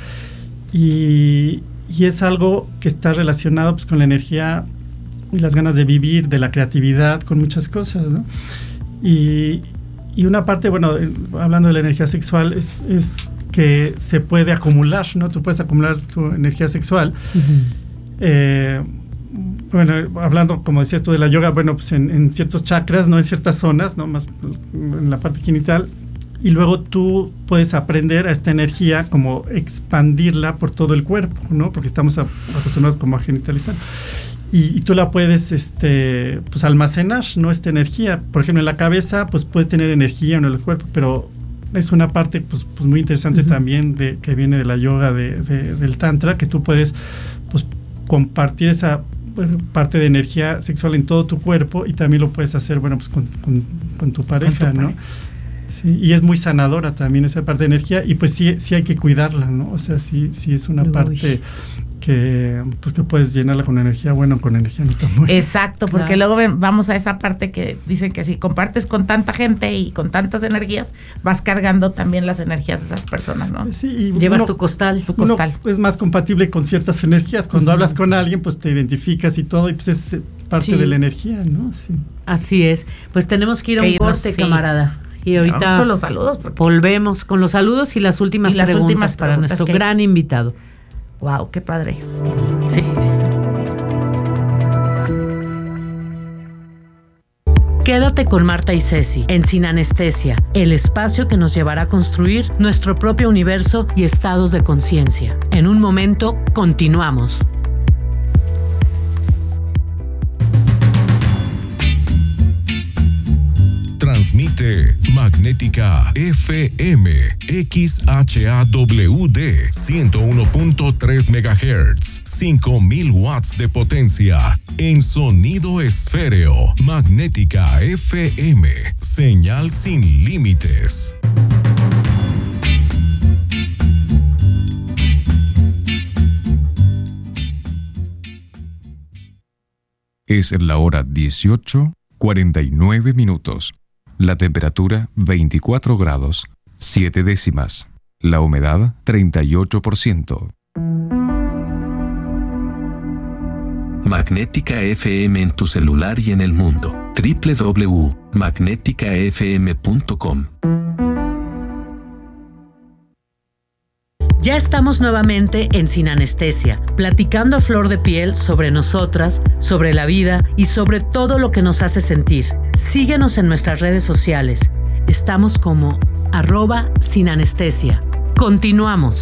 Y, y es algo que está relacionado, pues, con la energía y las ganas de vivir, de la creatividad, con muchas cosas, ¿no? Y, y una parte, bueno, hablando de la energía sexual, es, es que se puede acumular, ¿no? Tú puedes acumular tu energía sexual. Uh-huh. Eh... Bueno, hablando, como decías tú, de la yoga, bueno, pues en, en ciertos chakras, no en ciertas zonas, no más en la parte genital, y luego tú puedes aprender a esta energía como expandirla por todo el cuerpo, ¿no? Porque estamos a, acostumbrados como a genitalizar. y, y tú la puedes este, pues almacenar, ¿no? Esta energía. Por ejemplo, en la cabeza, pues puedes tener energía en el cuerpo, pero es una parte pues, pues muy interesante uh-huh. también de, que viene de la yoga, de, de, del tantra, que tú puedes pues, compartir esa parte de energía sexual en todo tu cuerpo y también lo puedes hacer, bueno, pues con, con, con tu pareja, con tu ¿no? Pareja. Sí, y es muy sanadora también esa parte de energía y pues sí, sí hay que cuidarla, ¿no? O sea, sí, sí es una Uy. parte que pues que puedes llenarla con energía buena o con energía no tan buena. Exacto, porque claro. luego vamos a esa parte que dicen que si compartes con tanta gente y con tantas energías, vas cargando también las energías de esas personas, ¿no? Sí, y llevas uno, tu costal. Tu costal. Es más compatible con ciertas energías. Cuando uh-huh. hablas con alguien, pues te identificas y todo, y pues es parte sí. de la energía, ¿no? Sí. Así es. Pues tenemos que ir a un corte, sí. camarada. Y ahorita vamos con los saludos. Porque... volvemos con los saludos y las últimas, y las preguntas, últimas preguntas para nuestro que... gran invitado. Wow, qué padre. Sí. Quédate con Marta y Ceci en Sin Anestesia, el espacio que nos llevará a construir nuestro propio universo y estados de conciencia. En un momento, continuamos. Transmite Magnética F M X H A W D ciento uno punto tres megahertz, cinco mil watts de potencia en sonido esféreo. Magnética F M, señal sin límites. Es la hora dieciocho, cuarenta y nueve minutos. La temperatura veinticuatro grados, siete décimas. La humedad treinta y ocho por ciento. Magnética F M en tu celular y en el mundo. doble u doble u doble u punto magnética f m punto com. Ya estamos nuevamente en Sin Anestesia, platicando a flor de piel sobre nosotras, sobre la vida y sobre todo lo que nos hace sentir. Síguenos en nuestras redes sociales. Estamos como arroba Sin Anestesia. Continuamos.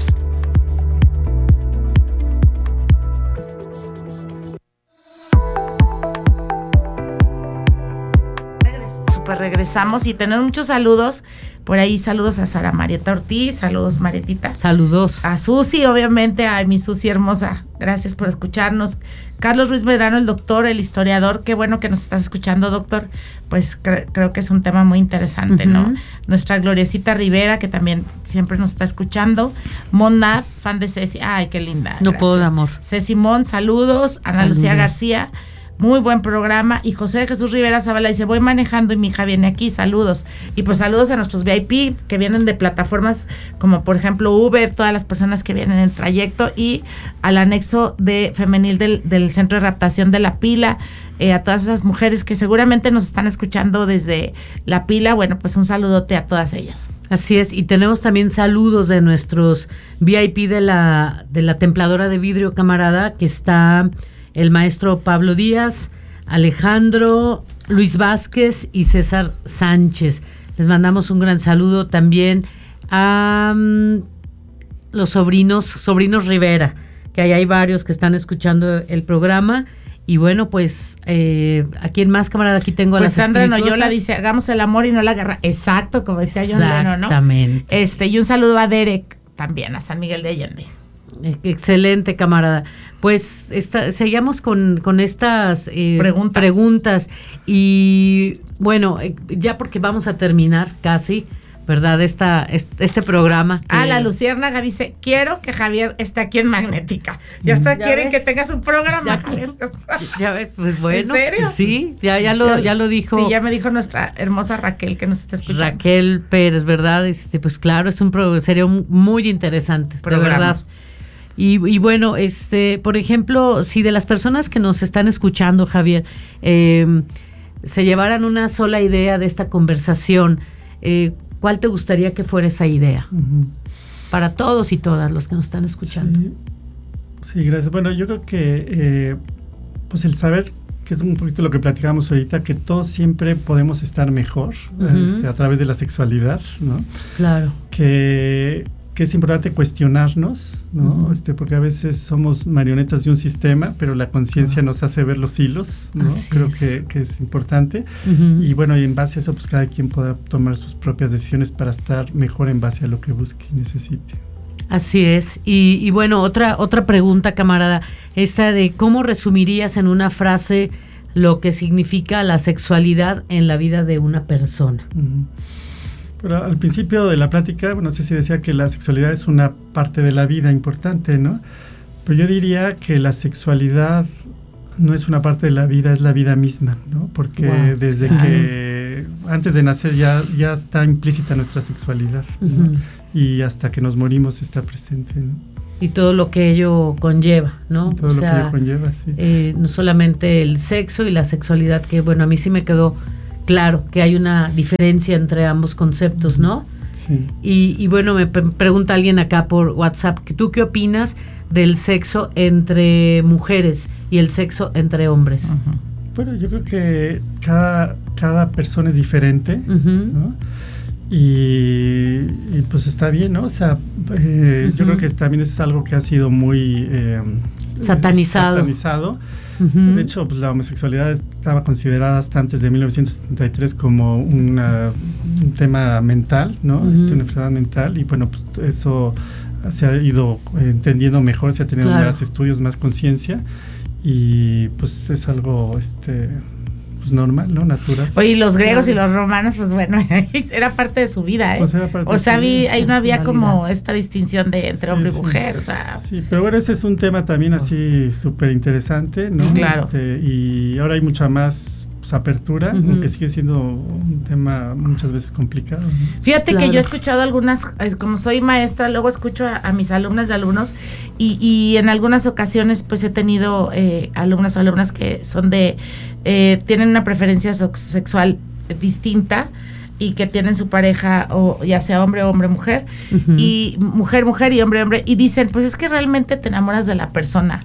Pues regresamos y tenemos muchos saludos. Por ahí saludos a Sara Marieta Ortiz, saludos Marietita. Saludos. A Susi, obviamente, a mi Susi hermosa, gracias por escucharnos. Carlos Ruiz Medrano, el doctor, el historiador, qué bueno que nos estás escuchando, doctor. Pues cre- creo que es un tema muy interesante, uh-huh. ¿no? Nuestra Gloriecita Rivera, que también siempre nos está escuchando. Mona, fan de Ceci, ay, qué linda. No gracias. puedo, amor. Ceci Mon, saludos. Ana saludos. Lucía García. Muy buen programa. Y José de Jesús Rivera Zavala dice, voy manejando y mi hija viene aquí, saludos. Y pues saludos a nuestros V I P que vienen de plataformas como por ejemplo Uber, todas las personas que vienen en trayecto y al anexo de femenil del, del Centro de Raptación de La Pila, eh, a todas esas mujeres que seguramente nos están escuchando desde La Pila. Bueno, pues un saludote a todas ellas. Así es, y tenemos también saludos de nuestros V I P de la, de la Templadora de Vidrio, camarada, que está... el maestro Pablo Díaz, Alejandro, Luis Vázquez y César Sánchez. Les mandamos un gran saludo también a um, los sobrinos, sobrinos Rivera, que ahí hay varios que están escuchando el programa. Y bueno, pues, eh, ¿a quién más, camarada? Aquí tengo a pues las Sandra Noyola dice, hagamos el amor y no la guerra. Exacto, como decía John Lennon, ¿no? Exactamente. Este, y un saludo a Derek, también a San Miguel de Allende. Excelente, camarada. Pues esta, seguimos con, con estas eh, preguntas. preguntas y bueno, eh, ya porque vamos a terminar casi, ¿verdad? Esta, este, este programa. Que... Ah, la Luciérnaga dice, quiero que Javier esté aquí en Magnética. Ya hasta ¿Ya quieren ves? Que tengas un programa, ya, Javier. Ya ves, pues bueno. ¿En serio? Sí, ya, ya, lo, ya lo dijo. Sí, ya me dijo nuestra hermosa Raquel que nos está escuchando. Raquel Pérez, ¿verdad? Este, pues claro, es un pro, sería un muy interesante, programa. De verdad. Y, y bueno, este, por ejemplo, si de las personas que nos están escuchando, Javier, eh, se llevaran una sola idea de esta conversación, eh, ¿cuál te gustaría que fuera esa idea? Uh-huh. Para todos y todas los que nos están escuchando. Sí, sí, gracias. Bueno, yo creo que eh, pues el saber, que es un poquito lo que platicábamos ahorita, que todos siempre podemos estar mejor uh-huh. este, a través de la sexualidad, ¿no? Claro. Que... que es importante cuestionarnos, ¿no? Uh-huh. Este, porque a veces somos marionetas de un sistema, pero la conciencia uh-huh. nos hace ver los hilos, ¿no? Así Creo es. que, que es importante. Uh-huh. Y bueno, y en base a eso, pues cada quien podrá tomar sus propias decisiones para estar mejor en base a lo que busque y necesite. Así es. Y, y bueno, otra, otra pregunta, camarada, esta de cómo resumirías en una frase lo que significa la sexualidad en la vida de una persona. Uh-huh. Pero al principio de la plática, bueno, Ceci decía que la sexualidad es una parte de la vida importante, ¿no? Pero yo diría que la sexualidad no es una parte de la vida, es la vida misma, ¿no? Porque wow. desde Ay. que antes de nacer ya, ya está implícita nuestra sexualidad, ¿no? Uh-huh. Y hasta que nos morimos está presente, ¿no? Y todo lo que ello conlleva, ¿no? Todo o lo sea, que ello conlleva, sí. Eh, no solamente el sexo y la sexualidad, que bueno, a mí sí me quedó claro que hay una diferencia entre ambos conceptos, ¿no? Sí. Y, y bueno, me pre- pregunta alguien acá por WhatsApp, ¿tú qué opinas del sexo entre mujeres y el sexo entre hombres? Uh-huh. Bueno, yo creo que cada, cada persona es diferente, uh-huh. ¿no? Y, y pues está bien, ¿no? O sea, eh, uh-huh. yo creo que también es algo que ha sido muy eh, satanizado. satanizado. Uh-huh. De hecho, pues la homosexualidad estaba considerada hasta antes de mil novecientos setenta y tres como una, un tema mental, ¿no? Uh-huh. Este, una enfermedad mental, y bueno, pues eso se ha ido entendiendo mejor, se ha tenido claro. más estudios, más conciencia, y pues es algo este pues normal, ¿no? Natural. Oye, y los griegos claro. y los romanos, pues bueno, era parte de su vida, ¿eh? Pues era parte o sea, vi, ahí no había como realidad. esta distinción de entre sí, hombre sí. y mujer, o sea. Sí, pero bueno, ese es un tema también así súper interesante, ¿no? Claro. Este, y ahora hay mucha más pues, apertura, uh-huh. aunque sigue siendo un tema muchas veces complicado, ¿no? Fíjate claro. que yo he escuchado algunas, como soy maestra, luego escucho a, a mis alumnas y alumnos, y, y en algunas ocasiones pues he tenido eh, alumnas o alumnas que son de, eh, tienen una preferencia so- sexual distinta, y que tienen su pareja, o ya sea hombre o hombre mujer, uh-huh. y mujer mujer y hombre hombre, y dicen, pues es que realmente te enamoras de la persona.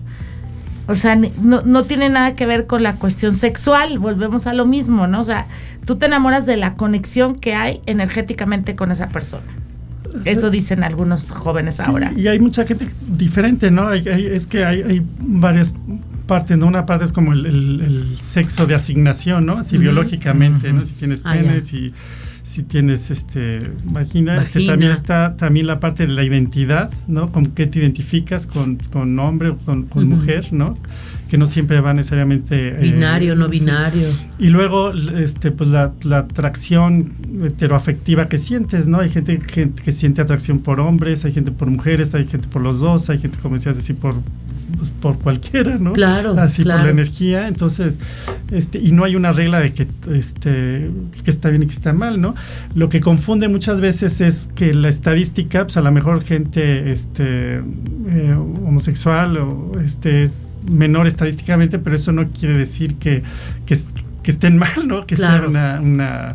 O sea, no, no tiene nada que ver con la cuestión sexual, volvemos a lo mismo, ¿no? O sea, tú te enamoras de la conexión que hay energéticamente con esa persona. Eso dicen algunos jóvenes sí, ahora. Y hay mucha gente diferente, ¿no? Hay, hay, es que hay, hay varias partes, ¿no? Una parte es como el, el, el sexo de asignación, ¿no? Así uh-huh. biológicamente, uh-huh. ¿no? Si tienes ah, pene, ya. si, si tienes este vagina, vagina. Este, también está también la parte de la identidad, ¿no? Con qué te identificas, con, con hombre o con, con uh-huh. mujer, ¿no? Que no siempre va necesariamente binario, eh, no binario. Sí. Y luego este pues la, la atracción heteroafectiva que sientes, ¿no? Hay gente, gente que siente atracción por hombres, hay gente por mujeres, hay gente por los dos, hay gente, como decías, así por pues, por cualquiera, ¿no? Claro, así claro. por la energía. Entonces, este y no hay una regla de que este que está bien y que está mal, ¿no? Lo que confunde muchas veces es que la estadística, pues a lo mejor gente este eh, homosexual o este es menor estadísticamente, pero eso no quiere decir que, que, que estén mal, ¿no? Que claro. sea una, una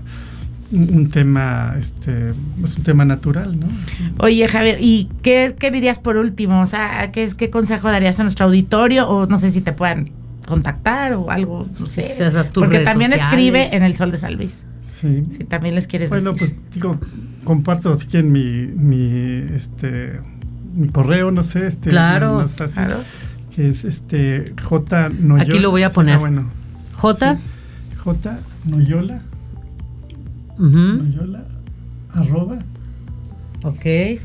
un tema, este, es un tema natural, ¿no? Oye, Javier, ¿y qué, qué dirías por último? O sea, ¿qué, qué consejo darías a nuestro auditorio? O no sé si te puedan contactar o algo, no sé. Sí, esas tus porque redes también sociales. Escribe en El Sol de San Luis. Sí. Si también les quieres bueno, decir. Bueno, pues digo, comparto si quieren mi, mi, este, mi correo, no sé, este, claro, más fácil. Claro. Que es este J Noyola. Aquí lo voy a poner. Ah, bueno. J. Sí. J Noyola. Uh-huh. Noyola. Arroba. Ok.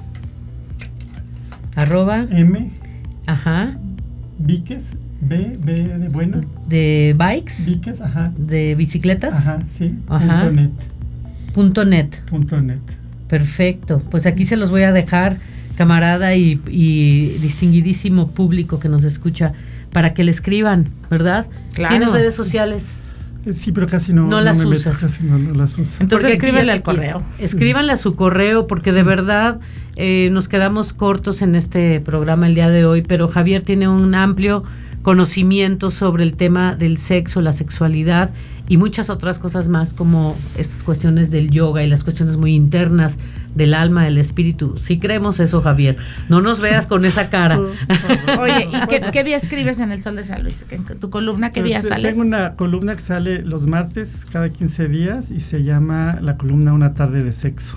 Arroba. M. Ajá. Víquez. B. B de bueno. De bikes. Víquez, ajá. De bicicletas. Ajá, sí. Ajá. Punto net. Punto net. Punto net. Perfecto. Pues aquí se los voy a dejar, camarada y, y distinguidísimo público que nos escucha, para que le escriban, ¿verdad? Claro. ¿Tienes redes sociales? Eh, sí, pero casi no, no, no las me usas. Meto, casi no, no las uso. Entonces porque escríbele al correo. Escríbanle a su correo, porque sí. de verdad eh, nos quedamos cortos en este programa el día de hoy, pero Javier tiene un amplio conocimiento sobre el tema del sexo, la sexualidad y muchas otras cosas más, como estas cuestiones del yoga y las cuestiones muy internas del alma, del espíritu. Sí creemos eso, Javier. No nos veas con esa cara. Oye, ¿y qué, qué día escribes en El Sol de San Luis? ¿En tu columna qué día sale? Tengo una columna que sale los martes cada quince días y se llama la columna Una tarde de sexo.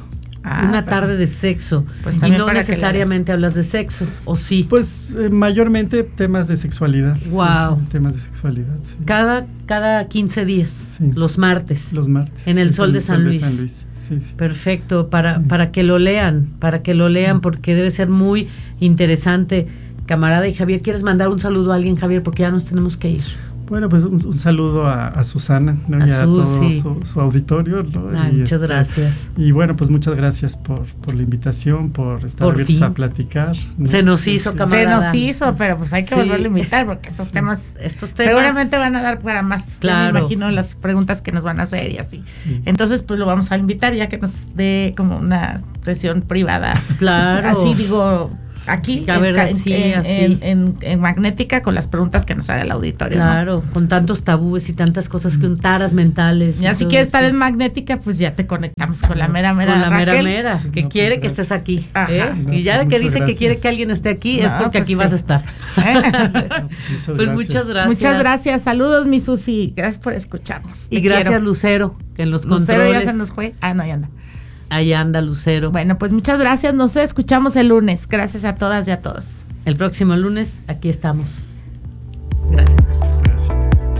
Ah, una pero, tarde de sexo. Pues y no necesariamente hablas de sexo, ¿o sí? Pues eh, mayormente temas de sexualidad. Wow. Sí, sí, temas de sexualidad, sí. Cada, cada quince días, sí. los martes. Los martes. En el sí, Sol, de, San Sol Luis. de San Luis. Sí, sí. Perfecto, para, sí. para que lo lean, para que lo lean, sí. porque debe ser muy interesante. Camarada y Javier, ¿quieres mandar un saludo a alguien, Javier? Porque ya nos tenemos que ir. Bueno, pues un, un saludo a, a Susana, ¿no? A y a Sus, todo sí. su, su auditorio, ¿no? Ah, y muchas este, gracias. Y bueno, pues muchas gracias por, por la invitación, por estar Por abiertos fin. a platicar, ¿no? Se nos Sí, hizo, sí. camarada. Se nos hizo, pero pues hay que Sí. volverlo a invitar porque estos Sí. temas, Estos temas seguramente van a dar para más. Claro. Ya me imagino las preguntas que nos van a hacer y así. Sí. Entonces, pues lo vamos a invitar ya que nos dé como una sesión privada. Claro. Así digo, aquí A ver, en, así, en, así. en, en, en Magnética con las preguntas que nos haga el auditorio. Claro, ¿no? Con tantos tabúes y tantas cosas que un taras mentales. Ya si quieres estar en Magnética, pues ya te conectamos con la mera mera Con la mera Raquel. mera, que No, quiere pues, que estés aquí. Ajá. ¿eh? No, y ya pues, que muchas dice que gracias. quiere que alguien esté aquí, es No, porque pues aquí sí. vas a estar. Muchas Pues gracias. muchas gracias. Muchas gracias. Saludos, mi Susi. Gracias por escucharnos. Y Te gracias, quiero. Lucero, que en los Lucero controles. ya se nos fue. Ah, no, ya anda. Ahí anda Lucero. Bueno, pues muchas gracias. Nos escuchamos el lunes. Gracias a todas y a todos. El próximo lunes, aquí estamos. Gracias. Gracias.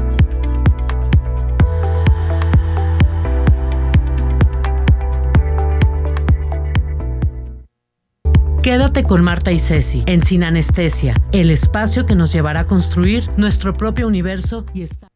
Quédate con Marta y Ceci en Sin Anestesia, el espacio que nos llevará a construir nuestro propio universo y estar.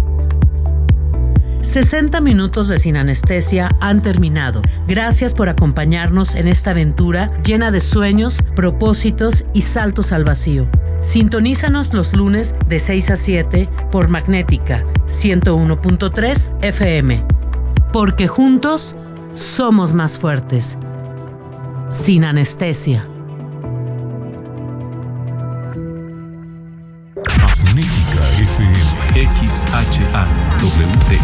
sesenta minutos de Sin Anestesia han terminado. Gracias por acompañarnos en esta aventura llena de sueños, propósitos y saltos al vacío. Sintonízanos los lunes de seis a siete por Magnética ciento uno punto tres F M. Porque juntos somos más fuertes. Sin Anestesia. Magnética F M. X H A W D.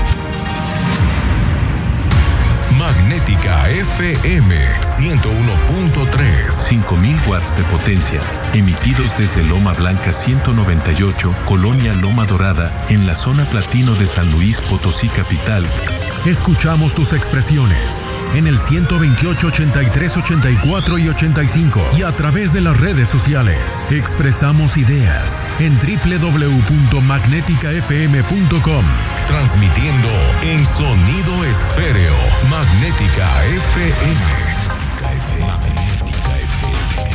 Magnética F M ciento uno punto tres. cinco mil watts de potencia, emitidos desde Loma Blanca ciento noventa y ocho, Colonia Loma Dorada, en la zona platino de San Luis Potosí capital. Escuchamos tus expresiones en el ciento veintiocho, ochenta y tres, ochenta y cuatro y ochenta y cinco y a través de las redes sociales. Expresamos ideas en doble u doble u doble u punto magnética f m punto com. Transmitiendo en sonido esféreo. Magnética F M. Magnética F M.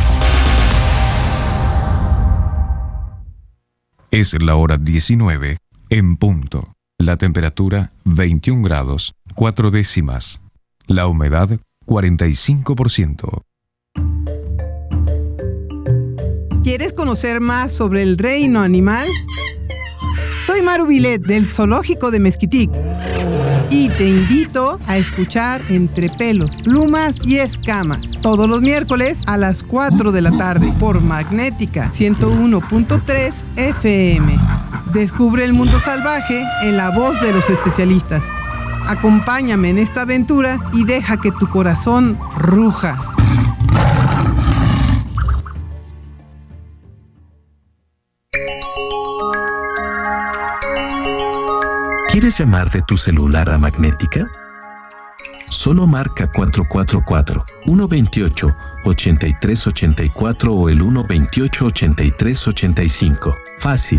Es la hora diecinueve en punto. La temperatura veintiún grados, cuatro décimas. La humedad cuarenta y cinco por ciento. ¿Quieres conocer más sobre el reino animal? Soy Maru Vilet del Zoológico de Mezquitic y te invito a escuchar Entre Pelos, Plumas y Escamas todos los miércoles a las cuatro de la tarde por Magnética ciento uno punto tres F M. Descubre el mundo salvaje en la voz de los especialistas. Acompáñame en esta aventura y deja que tu corazón ruja. ¿Quieres llamar de tu celular a Magnética? Solo marca cuatro cuatro cuatro, uno dos ocho, ocho tres ocho cuatro o el uno dos ocho, ocho tres ocho cinco. Fácil.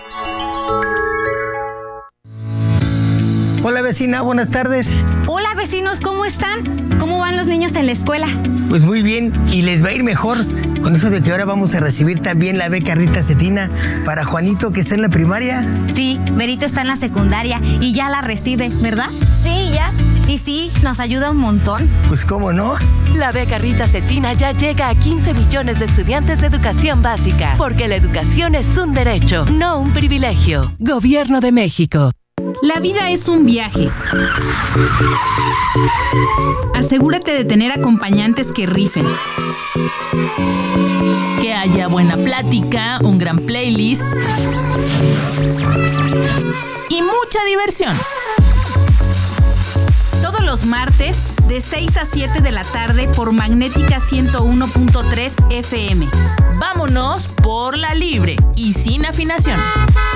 Hola vecina, buenas tardes. Hola vecinos, ¿cómo están? ¿Cómo van los niños en la escuela? Pues muy bien, y les va a ir mejor con eso de que ahora vamos a recibir también la beca Rita Cetina para Juanito que está en la primaria. Sí, Berito está en la secundaria y ya la recibe, ¿verdad? Sí, ya. Y sí, nos ayuda un montón. Pues cómo no. La beca Rita Cetina ya llega a quince millones de estudiantes de educación básica, porque la educación es un derecho, no un privilegio. Gobierno de México. La vida es un viaje. Asegúrate de tener acompañantes que rifen. Que haya buena plática, un gran playlist y mucha diversión. Todos los martes de seis a siete de la tarde por Magnética ciento uno punto tres F M. Vámonos por la libre y sin afinación.